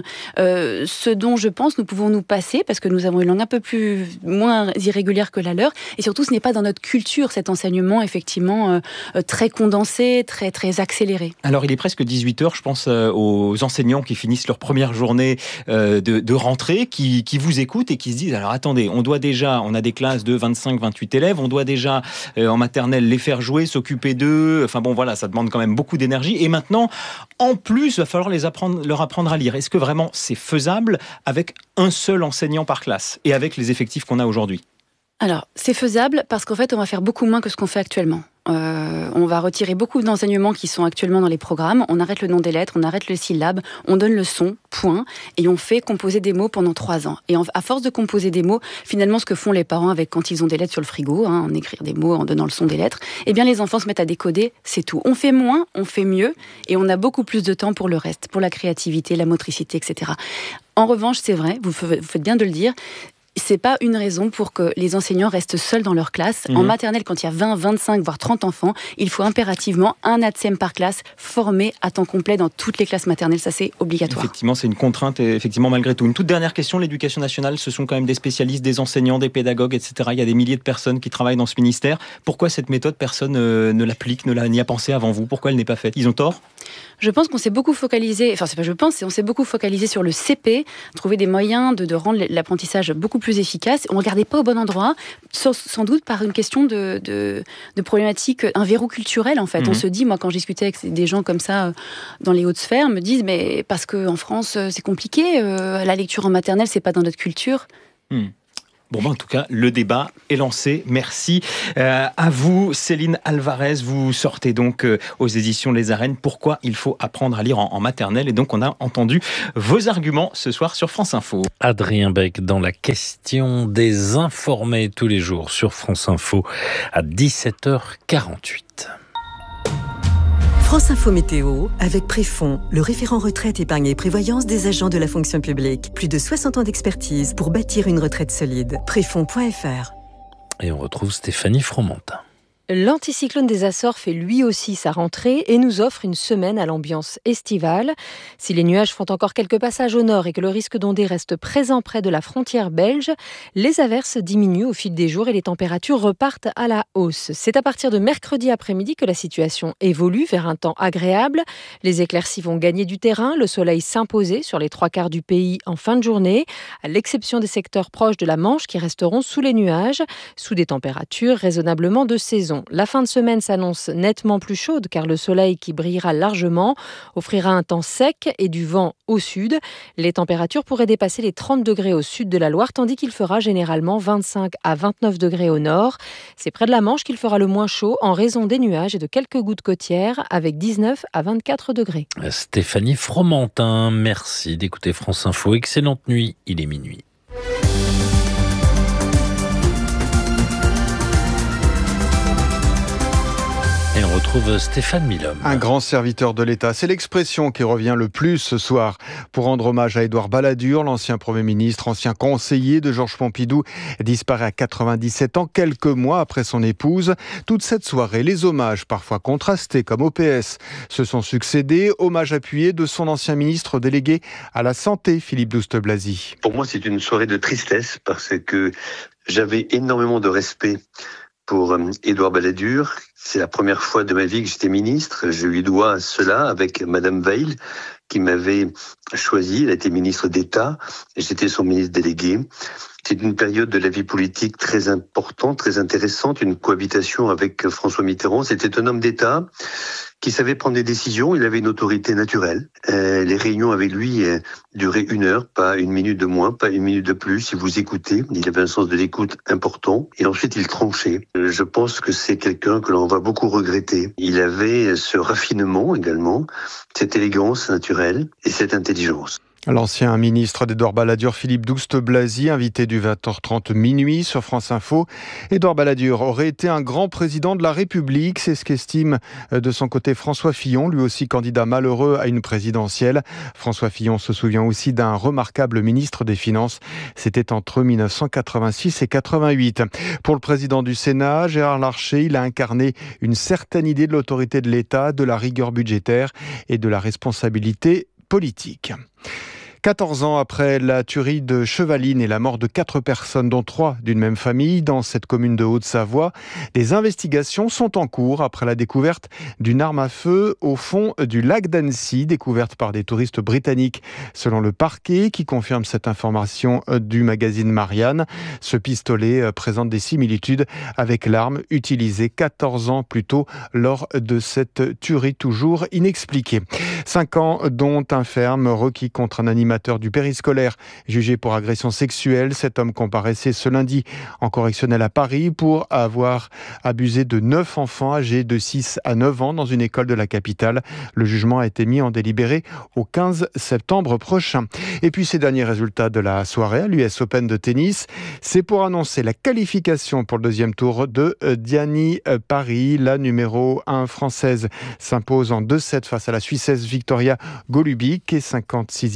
Euh, ce dont je pense nous pouvons nous passer parce que nous avons une langue un peu plus moins irrégulière que la leur, et surtout ce n'est pas dans notre culture cet enseignement effectivement euh, très condensé, très, très accéléré. Alors il est presque dix-huit heures, je pense euh, aux enseignants qui finissent leur première journée euh, de, de rentrée, qui, qui vous écoutent et qui se disent alors attendez, on doit déjà, on a des classes de vingt-cinq vingt-huit élèves, on doit déjà euh, en maternelle les faire jouer, s'occuper d'eux, enfin bon voilà, ça demande quand même beaucoup d'énergie, et maintenant en plus il va falloir les apprendre, leur apprendre à lire. Est-ce que vraiment c'est faisable avec un seul enseignant par classe et avec les effectifs qu'on a aujourd'hui ? Alors, c'est faisable parce qu'en fait, on va faire beaucoup moins que ce qu'on fait actuellement. Euh, on va retirer beaucoup d'enseignements qui sont actuellement dans les programmes, on arrête le nom des lettres, on arrête le syllabe, on donne le son, point, et on fait composer des mots pendant trois ans. Et en, à force de composer des mots, finalement ce que font les parents avec quand ils ont des lettres sur le frigo, hein, en écrire des mots en donnant le son des lettres, eh bien les enfants se mettent à décoder, c'est tout. On fait moins, on fait mieux, et on a beaucoup plus de temps pour le reste, pour la créativité, la motricité, et cetera. En revanche, c'est vrai, vous faites bien de le dire, c'est pas une raison pour que les enseignants restent seuls dans leur classe. Mmh. En maternelle, quand il y a vingt, vingt-cinq, voire trente enfants, il faut impérativement un A T S E M par classe formé à temps complet dans toutes les classes maternelles. Ça, c'est obligatoire. Effectivement, c'est une contrainte, effectivement, malgré tout. Une toute dernière question, l'éducation nationale, ce sont quand même des spécialistes, des enseignants, des pédagogues, et cetera. Il y a des milliers de personnes qui travaillent dans ce ministère. Pourquoi cette méthode, personne euh, ne l'applique, ne l'a, n'y a pensé avant vous? Pourquoi elle n'est pas faite? Ils ont tort? Je pense qu'on s'est beaucoup focalisé, enfin c'est pas je pense, c'est on s'est beaucoup focalisé sur le C P, trouver des moyens de, de rendre l'apprentissage beaucoup plus efficace. On ne regardait pas au bon endroit, sans, sans doute par une question de, de, de problématique, un verrou culturel en fait. Mmh. On se dit, moi quand je discutais avec des gens comme ça dans les hautes sphères, me disent mais parce qu'en France c'est compliqué, euh, la lecture en maternelle c'est pas dans notre culture. Mmh. Bon, ben, en tout cas, le débat est lancé. Merci euh, à vous, Céline Alvarez. Vous sortez donc euh, aux éditions Les Arènes. Pourquoi il faut apprendre à lire en, en maternelle? Et donc, on a entendu vos arguments ce soir sur France Info. Adrien Beck dans la question des informés tous les jours sur France Info à dix-sept heures quarante-huit. France Info Météo, avec Préfond, le référent retraite, épargne et prévoyance des agents de la fonction publique. Plus de soixante ans d'expertise pour bâtir une retraite solide. Préfond point F R. Et on retrouve Stéphanie Fromentin. L'anticyclone des Açores fait lui aussi sa rentrée et nous offre une semaine à l'ambiance estivale. Si les nuages font encore quelques passages au nord et que le risque d'ondée reste présent près de la frontière belge, les averses diminuent au fil des jours et les températures repartent à la hausse. C'est à partir de mercredi après-midi que la situation évolue vers un temps agréable. Les éclaircies vont gagner du terrain, le soleil s'imposer sur les trois quarts du pays en fin de journée, à l'exception des secteurs proches de la Manche qui resteront sous les nuages, sous des températures raisonnablement de saison. La fin de semaine s'annonce nettement plus chaude car le soleil qui brillera largement offrira un temps sec et du vent au sud. Les températures pourraient dépasser les trente degrés au sud de la Loire tandis qu'il fera généralement vingt-cinq à vingt-neuf degrés au nord. C'est près de la Manche qu'il fera le moins chaud en raison des nuages et de quelques gouttes côtières avec dix-neuf à vingt-quatre degrés. Stéphanie Fromentin, merci d'écouter France Info. Excellente nuit, il est minuit. Et on retrouve Stéphane Milhomme. Un grand serviteur de l'État, c'est l'expression qui revient le plus ce soir. Pour rendre hommage à Édouard Balladur, l'ancien Premier ministre, ancien conseiller de Georges Pompidou, disparaît à quatre-vingt-dix-sept ans, quelques mois après son épouse. Toute cette soirée, les hommages, parfois contrastés comme au P S, se sont succédés. Hommages appuyés de son ancien ministre délégué à la Santé, Philippe Douste-Blazy. Pour moi, c'est une soirée de tristesse parce que j'avais énormément de respect pour Édouard Balladur. C'est la première fois de ma vie que j'étais ministre. Je lui dois cela avec Madame Veil, qui m'avait choisi. Elle était ministre d'État et j'étais son ministre délégué. C'est une période de la vie politique très importante, très intéressante, une cohabitation avec François Mitterrand. C'était un homme d'État qui savait prendre des décisions. Il avait une autorité naturelle. Euh, les réunions avec lui euh, duraient une heure, pas une minute de moins, pas une minute de plus. Si vous écoutez, il avait un sens de l'écoute important. Et ensuite, il tranchait. Euh, je pense que c'est quelqu'un que l'on va beaucoup regretter. Il avait ce raffinement également, cette élégance naturelle et cette intelligence. L'ancien ministre d'Édouard Balladur, Philippe Douste-Blazy, invité du vingt heures trente minuit sur France Info. Édouard Balladur aurait été un grand président de la République, c'est ce qu'estime de son côté François Fillon, lui aussi candidat malheureux à une présidentielle. François Fillon se souvient aussi d'un remarquable ministre des Finances. C'était entre dix-neuf cent quatre-vingt-six et quatre-vingt-huit. Pour le président du Sénat, Gérard Larcher, il a incarné une certaine idée de l'autorité de l'État, de la rigueur budgétaire et de la responsabilité politique. quatorze ans après la tuerie de Chevaline et la mort de quatre personnes, dont trois d'une même famille, dans cette commune de Haute-Savoie, des investigations sont en cours après la découverte d'une arme à feu au fond du lac d'Annecy, découverte par des touristes britanniques. Selon le parquet, qui confirme cette information du magazine Marianne, ce pistolet présente des similitudes avec l'arme utilisée quatorze ans plus tôt lors de cette tuerie toujours inexpliquée. Cinq ans, dont un ferme requis contre un animateur du périscolaire jugé pour agression sexuelle. Cet homme comparaissait ce lundi en correctionnel à Paris pour avoir abusé de neuf enfants âgés de six à neuf ans dans une école de la capitale. Le jugement a été mis en délibéré au quinze septembre prochain. Et puis ces derniers résultats de la soirée à l'U S Open de tennis, c'est pour annoncer la qualification pour le deuxième tour de Diani Paris. La numéro un française s'impose en deux sept face à la Suissesse Victoria Golubic, et cinquante-sixième joueuse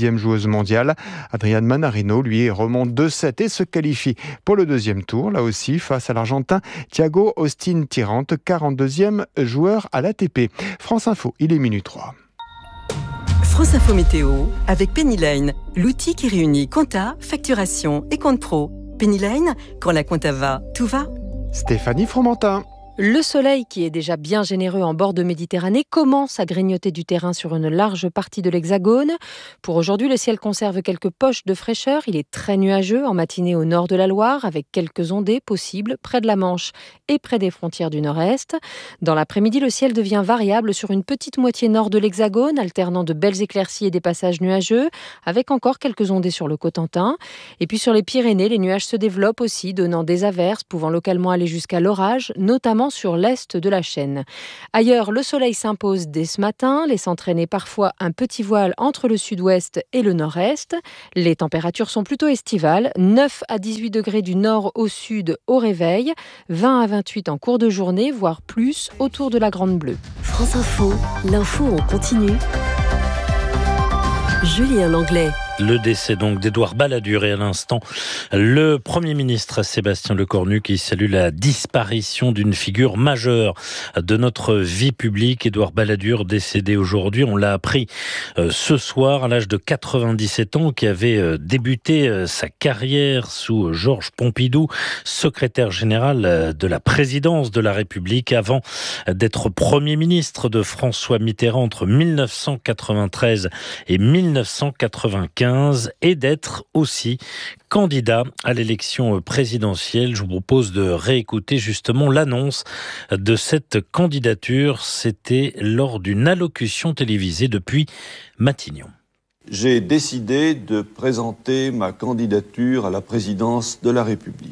mondiale. Adrian Manarino, lui, remonte deux sept et se qualifie pour le deuxième tour, là aussi face à l'Argentin Thiago Austin Tirante, quarante-deuxième joueur à l'A T P. France Info, il est minuit trois. France Info Météo avec Pennyline, l'outil qui réunit compta, facturation et compte pro. Pennyline, quand la compta va, tout va. Stéphanie Fromentin. Le soleil, qui est déjà bien généreux en bord de Méditerranée, commence à grignoter du terrain sur une large partie de l'Hexagone. Pour aujourd'hui, le ciel conserve quelques poches de fraîcheur. Il est très nuageux en matinée au nord de la Loire, avec quelques ondées possibles près de la Manche et près des frontières du nord-est. Dans l'après-midi, le ciel devient variable sur une petite moitié nord de l'Hexagone, alternant de belles éclaircies et des passages nuageux, avec encore quelques ondées sur le Cotentin. Et puis sur les Pyrénées, les nuages se développent aussi, donnant des averses, pouvant localement aller jusqu'à l'orage, notamment sur l'est de la chaîne. Ailleurs, le soleil s'impose dès ce matin, laissant traîner parfois un petit voile entre le sud-ouest et le nord-est. Les températures sont plutôt estivales, neuf à dix-huit degrés du nord au sud au réveil, vingt à vingt-huit en cours de journée, voire plus autour de la Grande Bleue. France Info, l'info en continu. Julien Langlais. Le décès donc d'Édouard Balladur et à l'instant le Premier ministre Sébastien Lecornu qui salue la disparition d'une figure majeure de notre vie publique. Édouard Balladur décédé aujourd'hui, on l'a appris ce soir à l'âge de quatre-vingt-dix-sept ans, qui avait débuté sa carrière sous Georges Pompidou, secrétaire général de la présidence de la République, avant d'être Premier ministre de François Mitterrand entre mille neuf cent quatre-vingt-treize et mille neuf cent quatre-vingt-quinze. Et d'être aussi candidat à l'élection présidentielle. Je vous propose de réécouter justement l'annonce de cette candidature. C'était lors d'une allocution télévisée depuis Matignon. J'ai décidé de présenter ma candidature à la présidence de la République.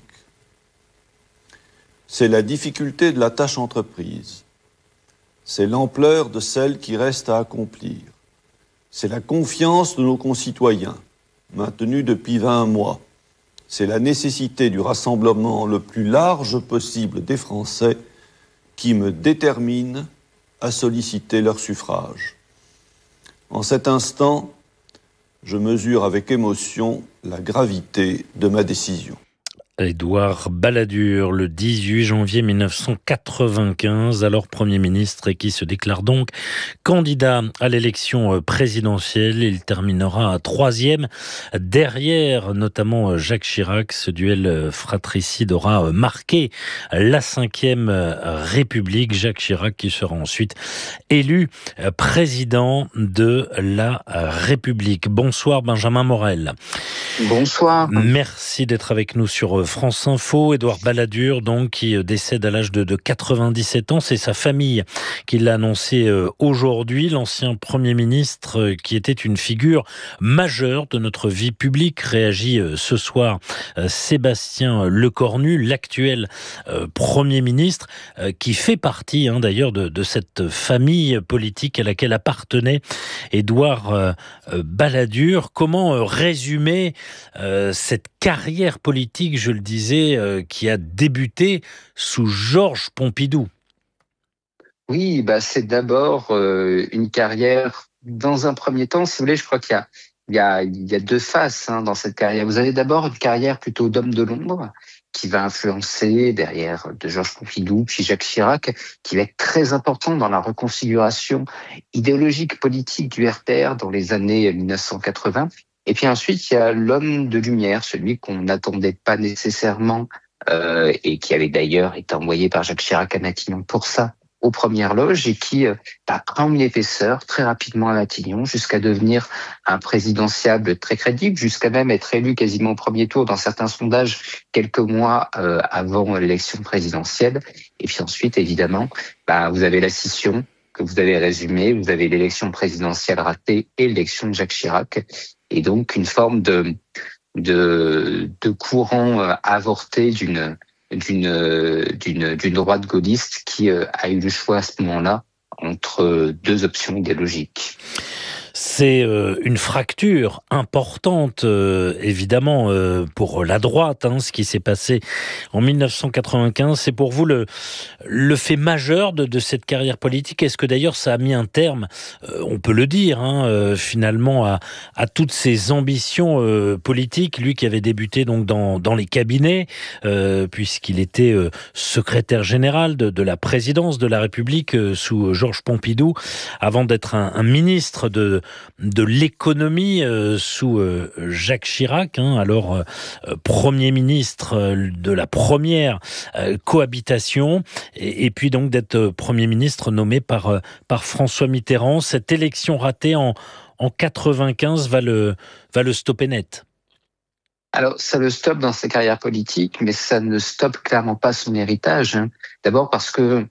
C'est la difficulté de la tâche entreprise. C'est l'ampleur de celle qui reste à accomplir. C'est la confiance de nos concitoyens, maintenue depuis vingt mois. C'est la nécessité du rassemblement le plus large possible des Français qui me détermine à solliciter leur suffrage. En cet instant, je mesure avec émotion la gravité de ma décision. Édouard Balladur, le dix-huit janvier mille neuf cent quatre-vingt-quinze, alors Premier ministre et qui se déclare donc candidat à l'élection présidentielle. Il terminera à troisième, derrière notamment Jacques Chirac. Ce duel fratricide aura marqué la cinquième République. Jacques Chirac qui sera ensuite élu président de la République. Bonsoir Benjamin Morel. Bonsoir. Merci d'être avec nous sur France Info. Édouard Balladur, donc, qui décède à l'âge de, de quatre-vingt-dix-sept ans. C'est sa famille qui l'a annoncé aujourd'hui. L'ancien Premier ministre, qui était une figure majeure de notre vie publique, réagit ce soir Sébastien Lecornu, l'actuel Premier ministre, qui fait partie hein, d'ailleurs de, de cette famille politique à laquelle appartenait Édouard Balladur. Comment résumer euh, cette carrière politique, je le disais, euh, qui a débuté sous Georges Pompidou? Oui, bah c'est d'abord euh, une carrière, dans un premier temps, si vous voulez, je crois qu'il y a, il y a, il y a deux faces hein, dans cette carrière. Vous avez d'abord une carrière plutôt d'homme de l'ombre, qui va influencer derrière de Georges Pompidou, puis Jacques Chirac, qui va être très important dans la reconfiguration idéologique politique du R P R dans les années mille neuf cent quatre-vingts. Et puis ensuite, il y a l'homme de lumière, celui qu'on n'attendait pas nécessairement, euh, et qui avait d'ailleurs été envoyé par Jacques Chirac à Matignon pour ça, aux premières loges, et qui euh, bah, prend une épaisseur très rapidement à Matignon, jusqu'à devenir un présidentiable très crédible, jusqu'à même être élu quasiment au premier tour dans certains sondages quelques mois euh, avant l'élection présidentielle. Et puis ensuite, évidemment, bah, vous avez la scission que vous avez résumée, vous avez l'élection présidentielle ratée et l'élection de Jacques Chirac. Et donc une forme de de, de courant avorté d'une d'une d'une d'une droite gaulliste qui a eu le choix à ce moment-là entre deux options idéologiques. C'est euh, une fracture importante, euh, évidemment, euh, pour la droite, hein, ce qui s'est passé en mille neuf cent quatre-vingt-quinze. C'est pour vous le, le fait majeur de, de cette carrière politique. Est-ce que d'ailleurs ça a mis un terme, euh, on peut le dire, hein, euh, finalement, à, à toutes ses ambitions euh, politiques, lui qui avait débuté donc dans, dans les cabinets, euh, puisqu'il était euh, secrétaire général de, de la présidence de la République euh, sous Georges Pompidou, avant d'être un, un ministre de, de l'économie euh, sous euh, Jacques Chirac, hein, alors euh, Premier ministre euh, de la première euh, cohabitation, et, et puis donc d'être Premier ministre nommé par, euh, par François Mitterrand. Cette élection ratée en, en quatre-vingt-quinze va le, va le stopper net. Alors, ça le stoppe dans sa carrière politique, mais ça ne stoppe clairement pas son héritage. Hein. D'abord parce que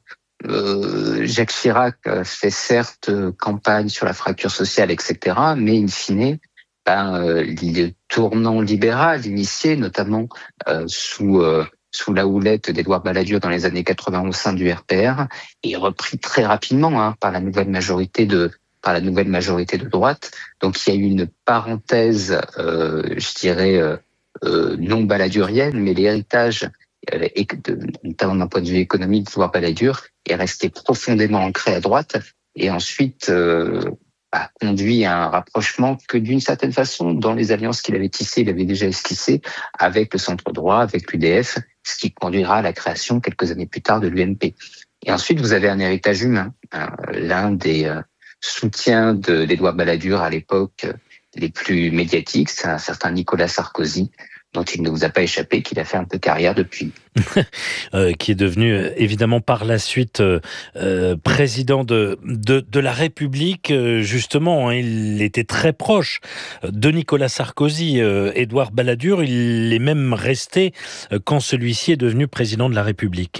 euh, Jacques Chirac fait certes campagne sur la fracture sociale, et cetera, mais in fine, ben, euh, le tournant libéral initié, notamment euh, sous euh, sous la houlette d'Édouard Balladur dans les années quatre-vingt au sein du R P R, est repris très rapidement hein, par la nouvelle majorité de par la nouvelle majorité de droite. Donc il y a eu une parenthèse, euh, je dirais. Euh, Euh, non baladurienne, mais l'héritage, euh, de, notamment d'un point de vue économique, d'Édouard Balladur, est resté profondément ancré à droite et ensuite euh, a conduit à un rapprochement que d'une certaine façon, dans les alliances qu'il avait tissées, il avait déjà esquissées avec le centre droit, avec l'U D F, ce qui conduira à la création quelques années plus tard de l'U M P. Et ensuite, vous avez un héritage humain. Hein, l'un des euh, soutiens de, d'Édouard Balladur à l'époque, les plus médiatiques, c'est un certain Nicolas Sarkozy, dont il ne vous a pas échappé qu'il a fait un peu carrière depuis. euh, qui est devenu évidemment par la suite euh, euh, président de, de, de la République. Euh, justement, hein, il était très proche de Nicolas Sarkozy. Euh, Édouard Balladur, il est même resté euh, quand celui-ci est devenu président de la République.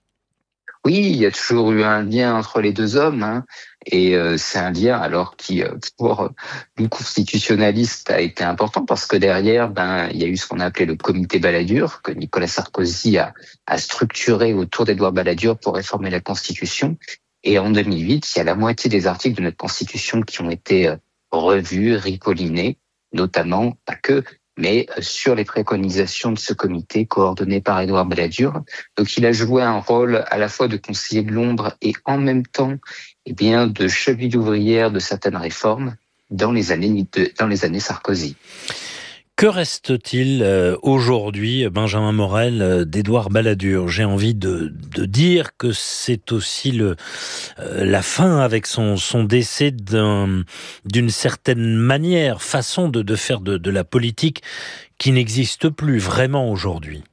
Oui, il y a toujours eu un lien entre les deux hommes, hein, et euh, c'est un lien alors qui, pour nous constitutionnalistes, a été important parce que derrière, ben, il y a eu ce qu'on a appelé le comité Balladur, que Nicolas Sarkozy a, a structuré autour d'Édouard Balladur pour réformer la Constitution. Et en deux mille huit, il y a la moitié des articles de notre Constitution qui ont été revus, ripollinés, notamment, pas que, mais sur les préconisations de ce comité coordonné par Édouard Balladur. Donc il a joué un rôle à la fois de conseiller de l'ombre et en même temps eh bien, de cheville ouvrière de certaines réformes dans les années, dans les années Sarkozy. Que reste-t-il aujourd'hui, Benjamin Morel, d'Édouard Balladur ? J'ai envie de, de dire que c'est aussi le, la fin avec son, son décès d'un, d'une certaine manière, façon de, de faire de, de la politique qui n'existe plus vraiment aujourd'hui.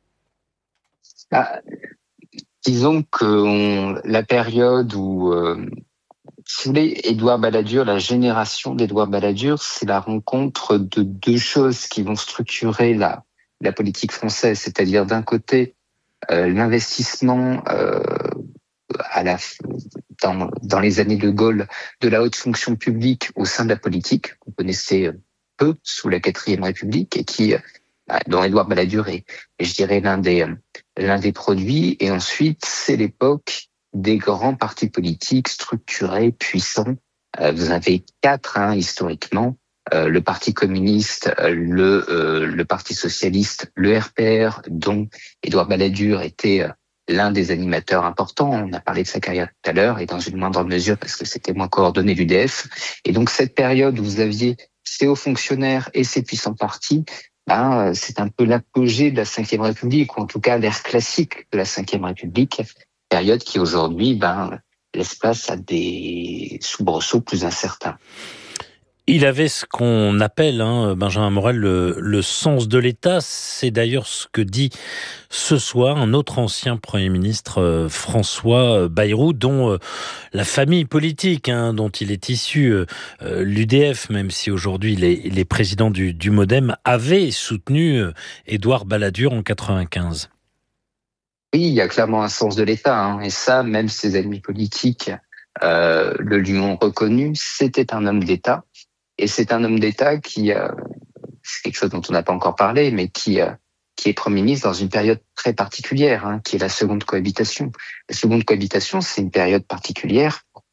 Ah, disons que on, la période où... Euh, Si vous voulez, Édouard Balladur, la génération d'Édouard Balladur, c'est la rencontre de deux choses qui vont structurer la, la politique française. C'est-à-dire d'un côté, euh, l'investissement euh, à la, dans, dans les années de Gaulle de la haute fonction publique au sein de la politique, qu'on connaissait peu sous la quatrième République et qui, dont Édouard Balladur est, je dirais, l'un des, l'un des produits. Et ensuite, c'est l'époque des grands partis politiques structurés, puissants. Euh, vous en avez quatre, hein, historiquement. Euh, le Parti communiste, le, euh, le Parti socialiste, le R P R, dont Édouard Balladur était euh, l'un des animateurs importants. On a parlé de sa carrière tout à l'heure, et dans une moindre mesure, parce que c'était moins coordonné l'U D F. Et donc, cette période où vous aviez ces hauts fonctionnaires et ces puissants partis, ben, c'est un peu l'apogée de la Cinquième République, ou en tout cas l'ère classique de la Cinquième République. Période qui aujourd'hui ben, laisse place à des soubresauts plus incertains. Il avait ce qu'on appelle, hein, Benjamin Morel, le, le sens de l'État. C'est d'ailleurs ce que dit ce soir un autre ancien Premier ministre, euh, François Bayrou, dont euh, la famille politique, hein, dont il est issu, euh, l'U D F, même si aujourd'hui il est, il est président du, du MoDem, avait soutenu euh, Édouard Balladur en quatre-vingt-quinze. Oui, il y a clairement un sens de l'État, hein, et ça, même ses ennemis politiques euh, le lui ont reconnu. C'était un homme d'État, et c'est un homme d'État qui, euh, c'est quelque chose dont on n'a pas encore parlé, mais qui, euh, qui est Premier ministre dans une période très particulière, hein, qui est la seconde cohabitation. La seconde cohabitation, c'est une période particulière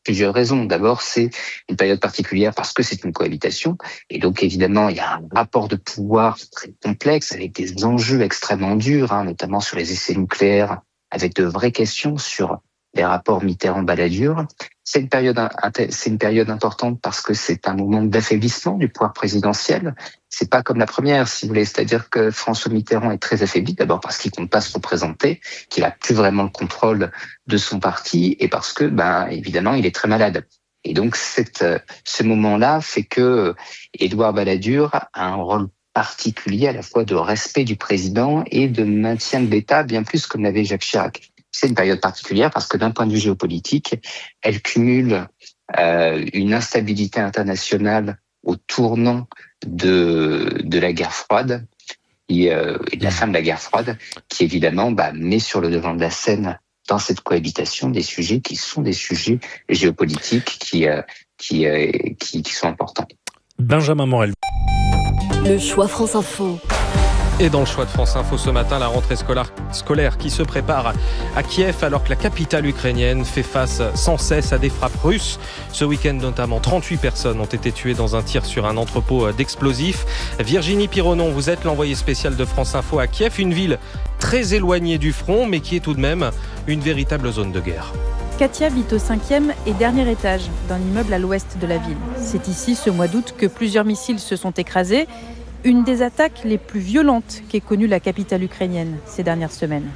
plusieurs raisons. D'abord, c'est une période particulière parce que c'est une cohabitation. Et donc, évidemment, il y a un rapport de pouvoir très complexe avec des enjeux extrêmement durs, hein, notamment sur les essais nucléaires, avec de vraies questions sur les rapports Mitterrand-Balladur. C'est une période, c'est une période importante parce que c'est un moment d'affaiblissement du pouvoir présidentiel. C'est pas comme la première, si vous voulez. C'est-à-dire que François Mitterrand est très affaibli, d'abord parce qu'il compte pas se représenter, qu'il a plus vraiment le contrôle de son parti, et parce que, ben, évidemment, il est très malade. Et donc, cette, ce moment-là fait que Édouard Balladur a un rôle particulier à la fois de respect du président et de maintien de l'État, bien plus comme l'avait Jacques Chirac. C'est une période particulière parce que d'un point de vue géopolitique, elle cumule euh, une instabilité internationale au tournant de, de la guerre froide et, euh, et de la fin de la guerre froide, qui évidemment bah, met sur le devant de la scène dans cette cohabitation des sujets qui sont des sujets géopolitiques qui, euh, qui, euh, qui, qui sont importants. Benjamin Morel. Le choix France Info. Et dans le choix de France Info ce matin, la rentrée scolaire, scolaire qui se prépare à Kiev alors que la capitale ukrainienne fait face sans cesse à des frappes russes. Ce week-end notamment, trente-huit personnes ont été tuées dans un tir sur un entrepôt d'explosifs. Virginie Pironon, vous êtes l'envoyée spéciale de France Info à Kiev, une ville très éloignée du front mais qui est tout de même une véritable zone de guerre. Katia vit au cinquième et dernier étage d'un immeuble à l'ouest de la ville. C'est ici, ce mois d'août, que plusieurs missiles se sont écrasés. Une des attaques les plus violentes qu'ait connue la capitale ukrainienne ces dernières semaines.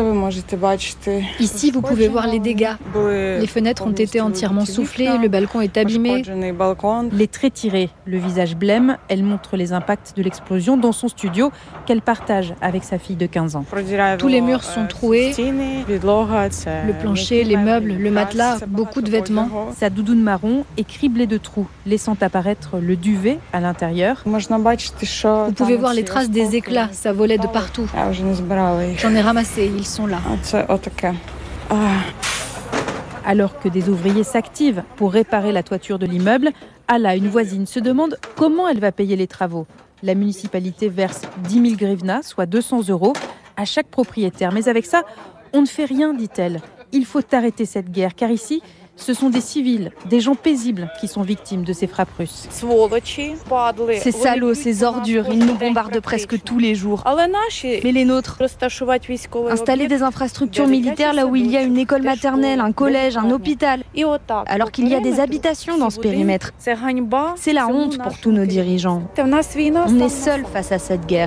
Ici, vous pouvez voir les dégâts. Les fenêtres ont été entièrement soufflées, le balcon est abîmé. Les traits tirés, le visage blême, elle montre les impacts de l'explosion dans son studio qu'elle partage avec sa fille de quinze ans. Tous les murs sont troués, le plancher, les meubles, le matelas, beaucoup de vêtements. Sa doudoune marron est criblée de trous, laissant apparaître le duvet à l'intérieur. Vous pouvez voir les traces des éclats, ça volait de partout. J'en ai ramassé, ils sont là. Alors que des ouvriers s'activent pour réparer la toiture de l'immeuble, Alla, une voisine, se demande comment elle va payer les travaux. La municipalité verse dix mille grivnas, soit deux cents euros, à chaque propriétaire. Mais avec ça, on ne fait rien, dit-elle. Il faut arrêter cette guerre, car ici, ce sont des civils, des gens paisibles qui sont victimes de ces frappes russes. Ces salauds, ces ordures, ils nous bombardent presque tous les jours. Mais les nôtres, installer des infrastructures militaires là où il y a une école maternelle, un collège, un hôpital, alors qu'il y a des habitations dans ce périmètre. C'est la honte pour tous nos dirigeants. On est seuls face à cette guerre.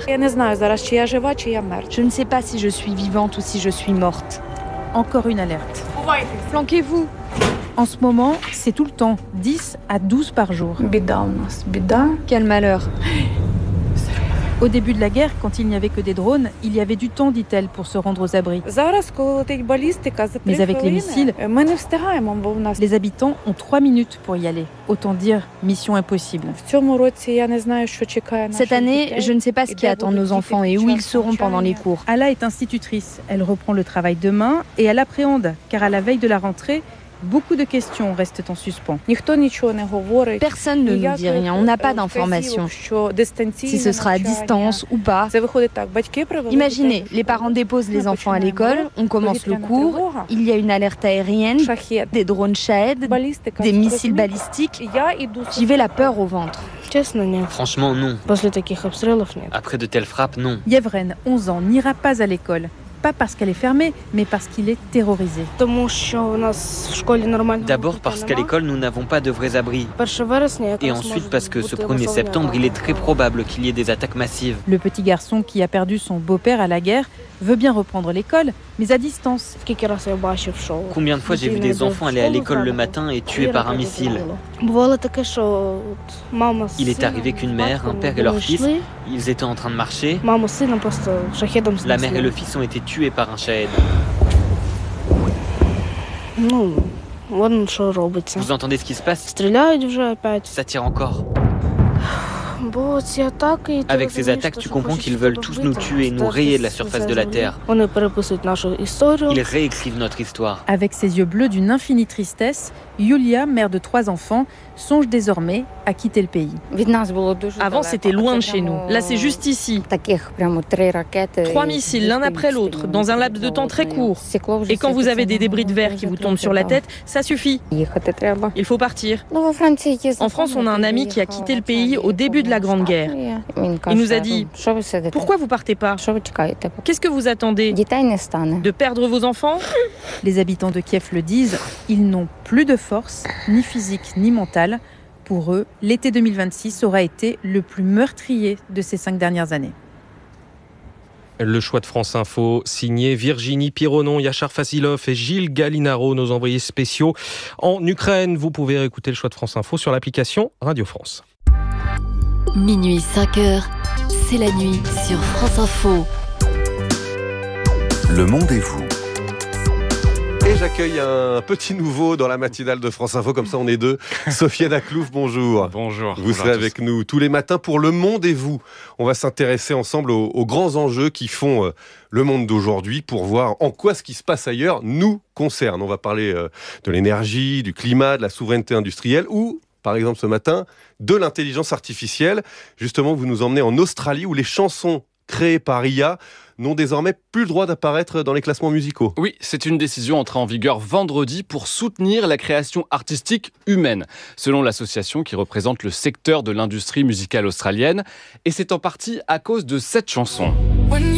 Je ne sais pas si je suis vivante ou si je suis morte. Encore une alerte. Flanquez-vous. En ce moment, c'est tout le temps, dix à douze par jour. Quel malheur. Au début de la guerre, quand il n'y avait que des drones, il y avait du temps, dit-elle, pour se rendre aux abris. Mais avec les missiles, les habitants ont trois minutes pour y aller. Autant dire, mission impossible. Cette année, je ne sais pas ce qui attend nos enfants et où ils seront pendant les cours. Alla est institutrice. Elle reprend le travail demain et elle appréhende, car à la veille de la rentrée, beaucoup de questions restent en suspens. Personne ne nous dit rien, on n'a pas d'informations. Si ce sera à distance ou pas. Imaginez, les parents déposent les enfants à l'école, on commence le cours, il y a une alerte aérienne, des drones Shahed, des missiles balistiques. J'y vais la peur au ventre. Franchement, non. Après de telles frappes, non. Yevren, onze ans, n'ira pas à l'école. Pas parce qu'elle est fermée, mais parce qu'il est terrorisé. D'abord parce qu'à l'école, nous n'avons pas de vrais abris. Et ensuite parce que ce premier septembre, il est très probable qu'il y ait des attaques massives. Le petit garçon qui a perdu son beau-père à la guerre veut bien reprendre l'école, mais à distance. Combien de fois j'ai vu des enfants aller à l'école le matin et tués par un missile? Il est arrivé qu'une mère, un père et leur fils, ils étaient en train de marcher. La mère et le fils ont été tués par un Shahed. Vous entendez ce qui se passe? Ça tire encore. Avec ces attaques, tu comprends qu'ils veulent tous nous tuer, nous rayer de la surface de la Terre. Ils réécrivent notre histoire. Avec ses yeux bleus d'une infinie tristesse, Yulia, mère de trois enfants, songe désormais à quitter le pays. Avant, c'était loin de chez nous. Là, c'est juste ici. Trois missiles, l'un après l'autre, dans un laps de temps très court. Et quand vous avez des débris de verre qui vous tombent sur la tête, ça suffit. Il faut partir. En France, on a un ami qui a quitté le pays au début de la Grande Guerre. Il nous a dit « Pourquoi vous partez pas ? Qu'est-ce que vous attendez ? De perdre vos enfants ?» Les habitants de Kiev le disent, ils n'ont plus de force, ni physique ni mentale. Pour eux, l'été deux mille vingt-six aura été le plus meurtrier de ces cinq dernières années. Le choix de France Info, signé Virginie Pironon, Yachar Fasilov et Gilles Gallinaro, nos envoyés spéciaux en Ukraine. Vous pouvez écouter le choix de France Info sur l'application Radio France. Minuit cinq heures, c'est la nuit sur France Info. Le monde et vous. Et j'accueille un petit nouveau dans la matinale de France Info, comme ça on est deux. Sofiane Aklouf, bonjour. Bonjour. Vous serez avec nous tous les matins pour Le Monde et vous. On va s'intéresser ensemble aux, aux grands enjeux qui font euh, le monde d'aujourd'hui pour voir en quoi ce qui se passe ailleurs nous concerne. On va parler euh, de l'énergie, du climat, de la souveraineté industrielle ou, par exemple ce matin, de l'intelligence artificielle. Justement, vous nous emmenez en Australie où les chansons créées par I A n'ont désormais plus le droit d'apparaître dans les classements musicaux. Oui, c'est une décision entrée en vigueur vendredi pour soutenir la création artistique humaine, selon l'association qui représente le secteur de l'industrie musicale australienne. Et c'est en partie à cause de cette chanson.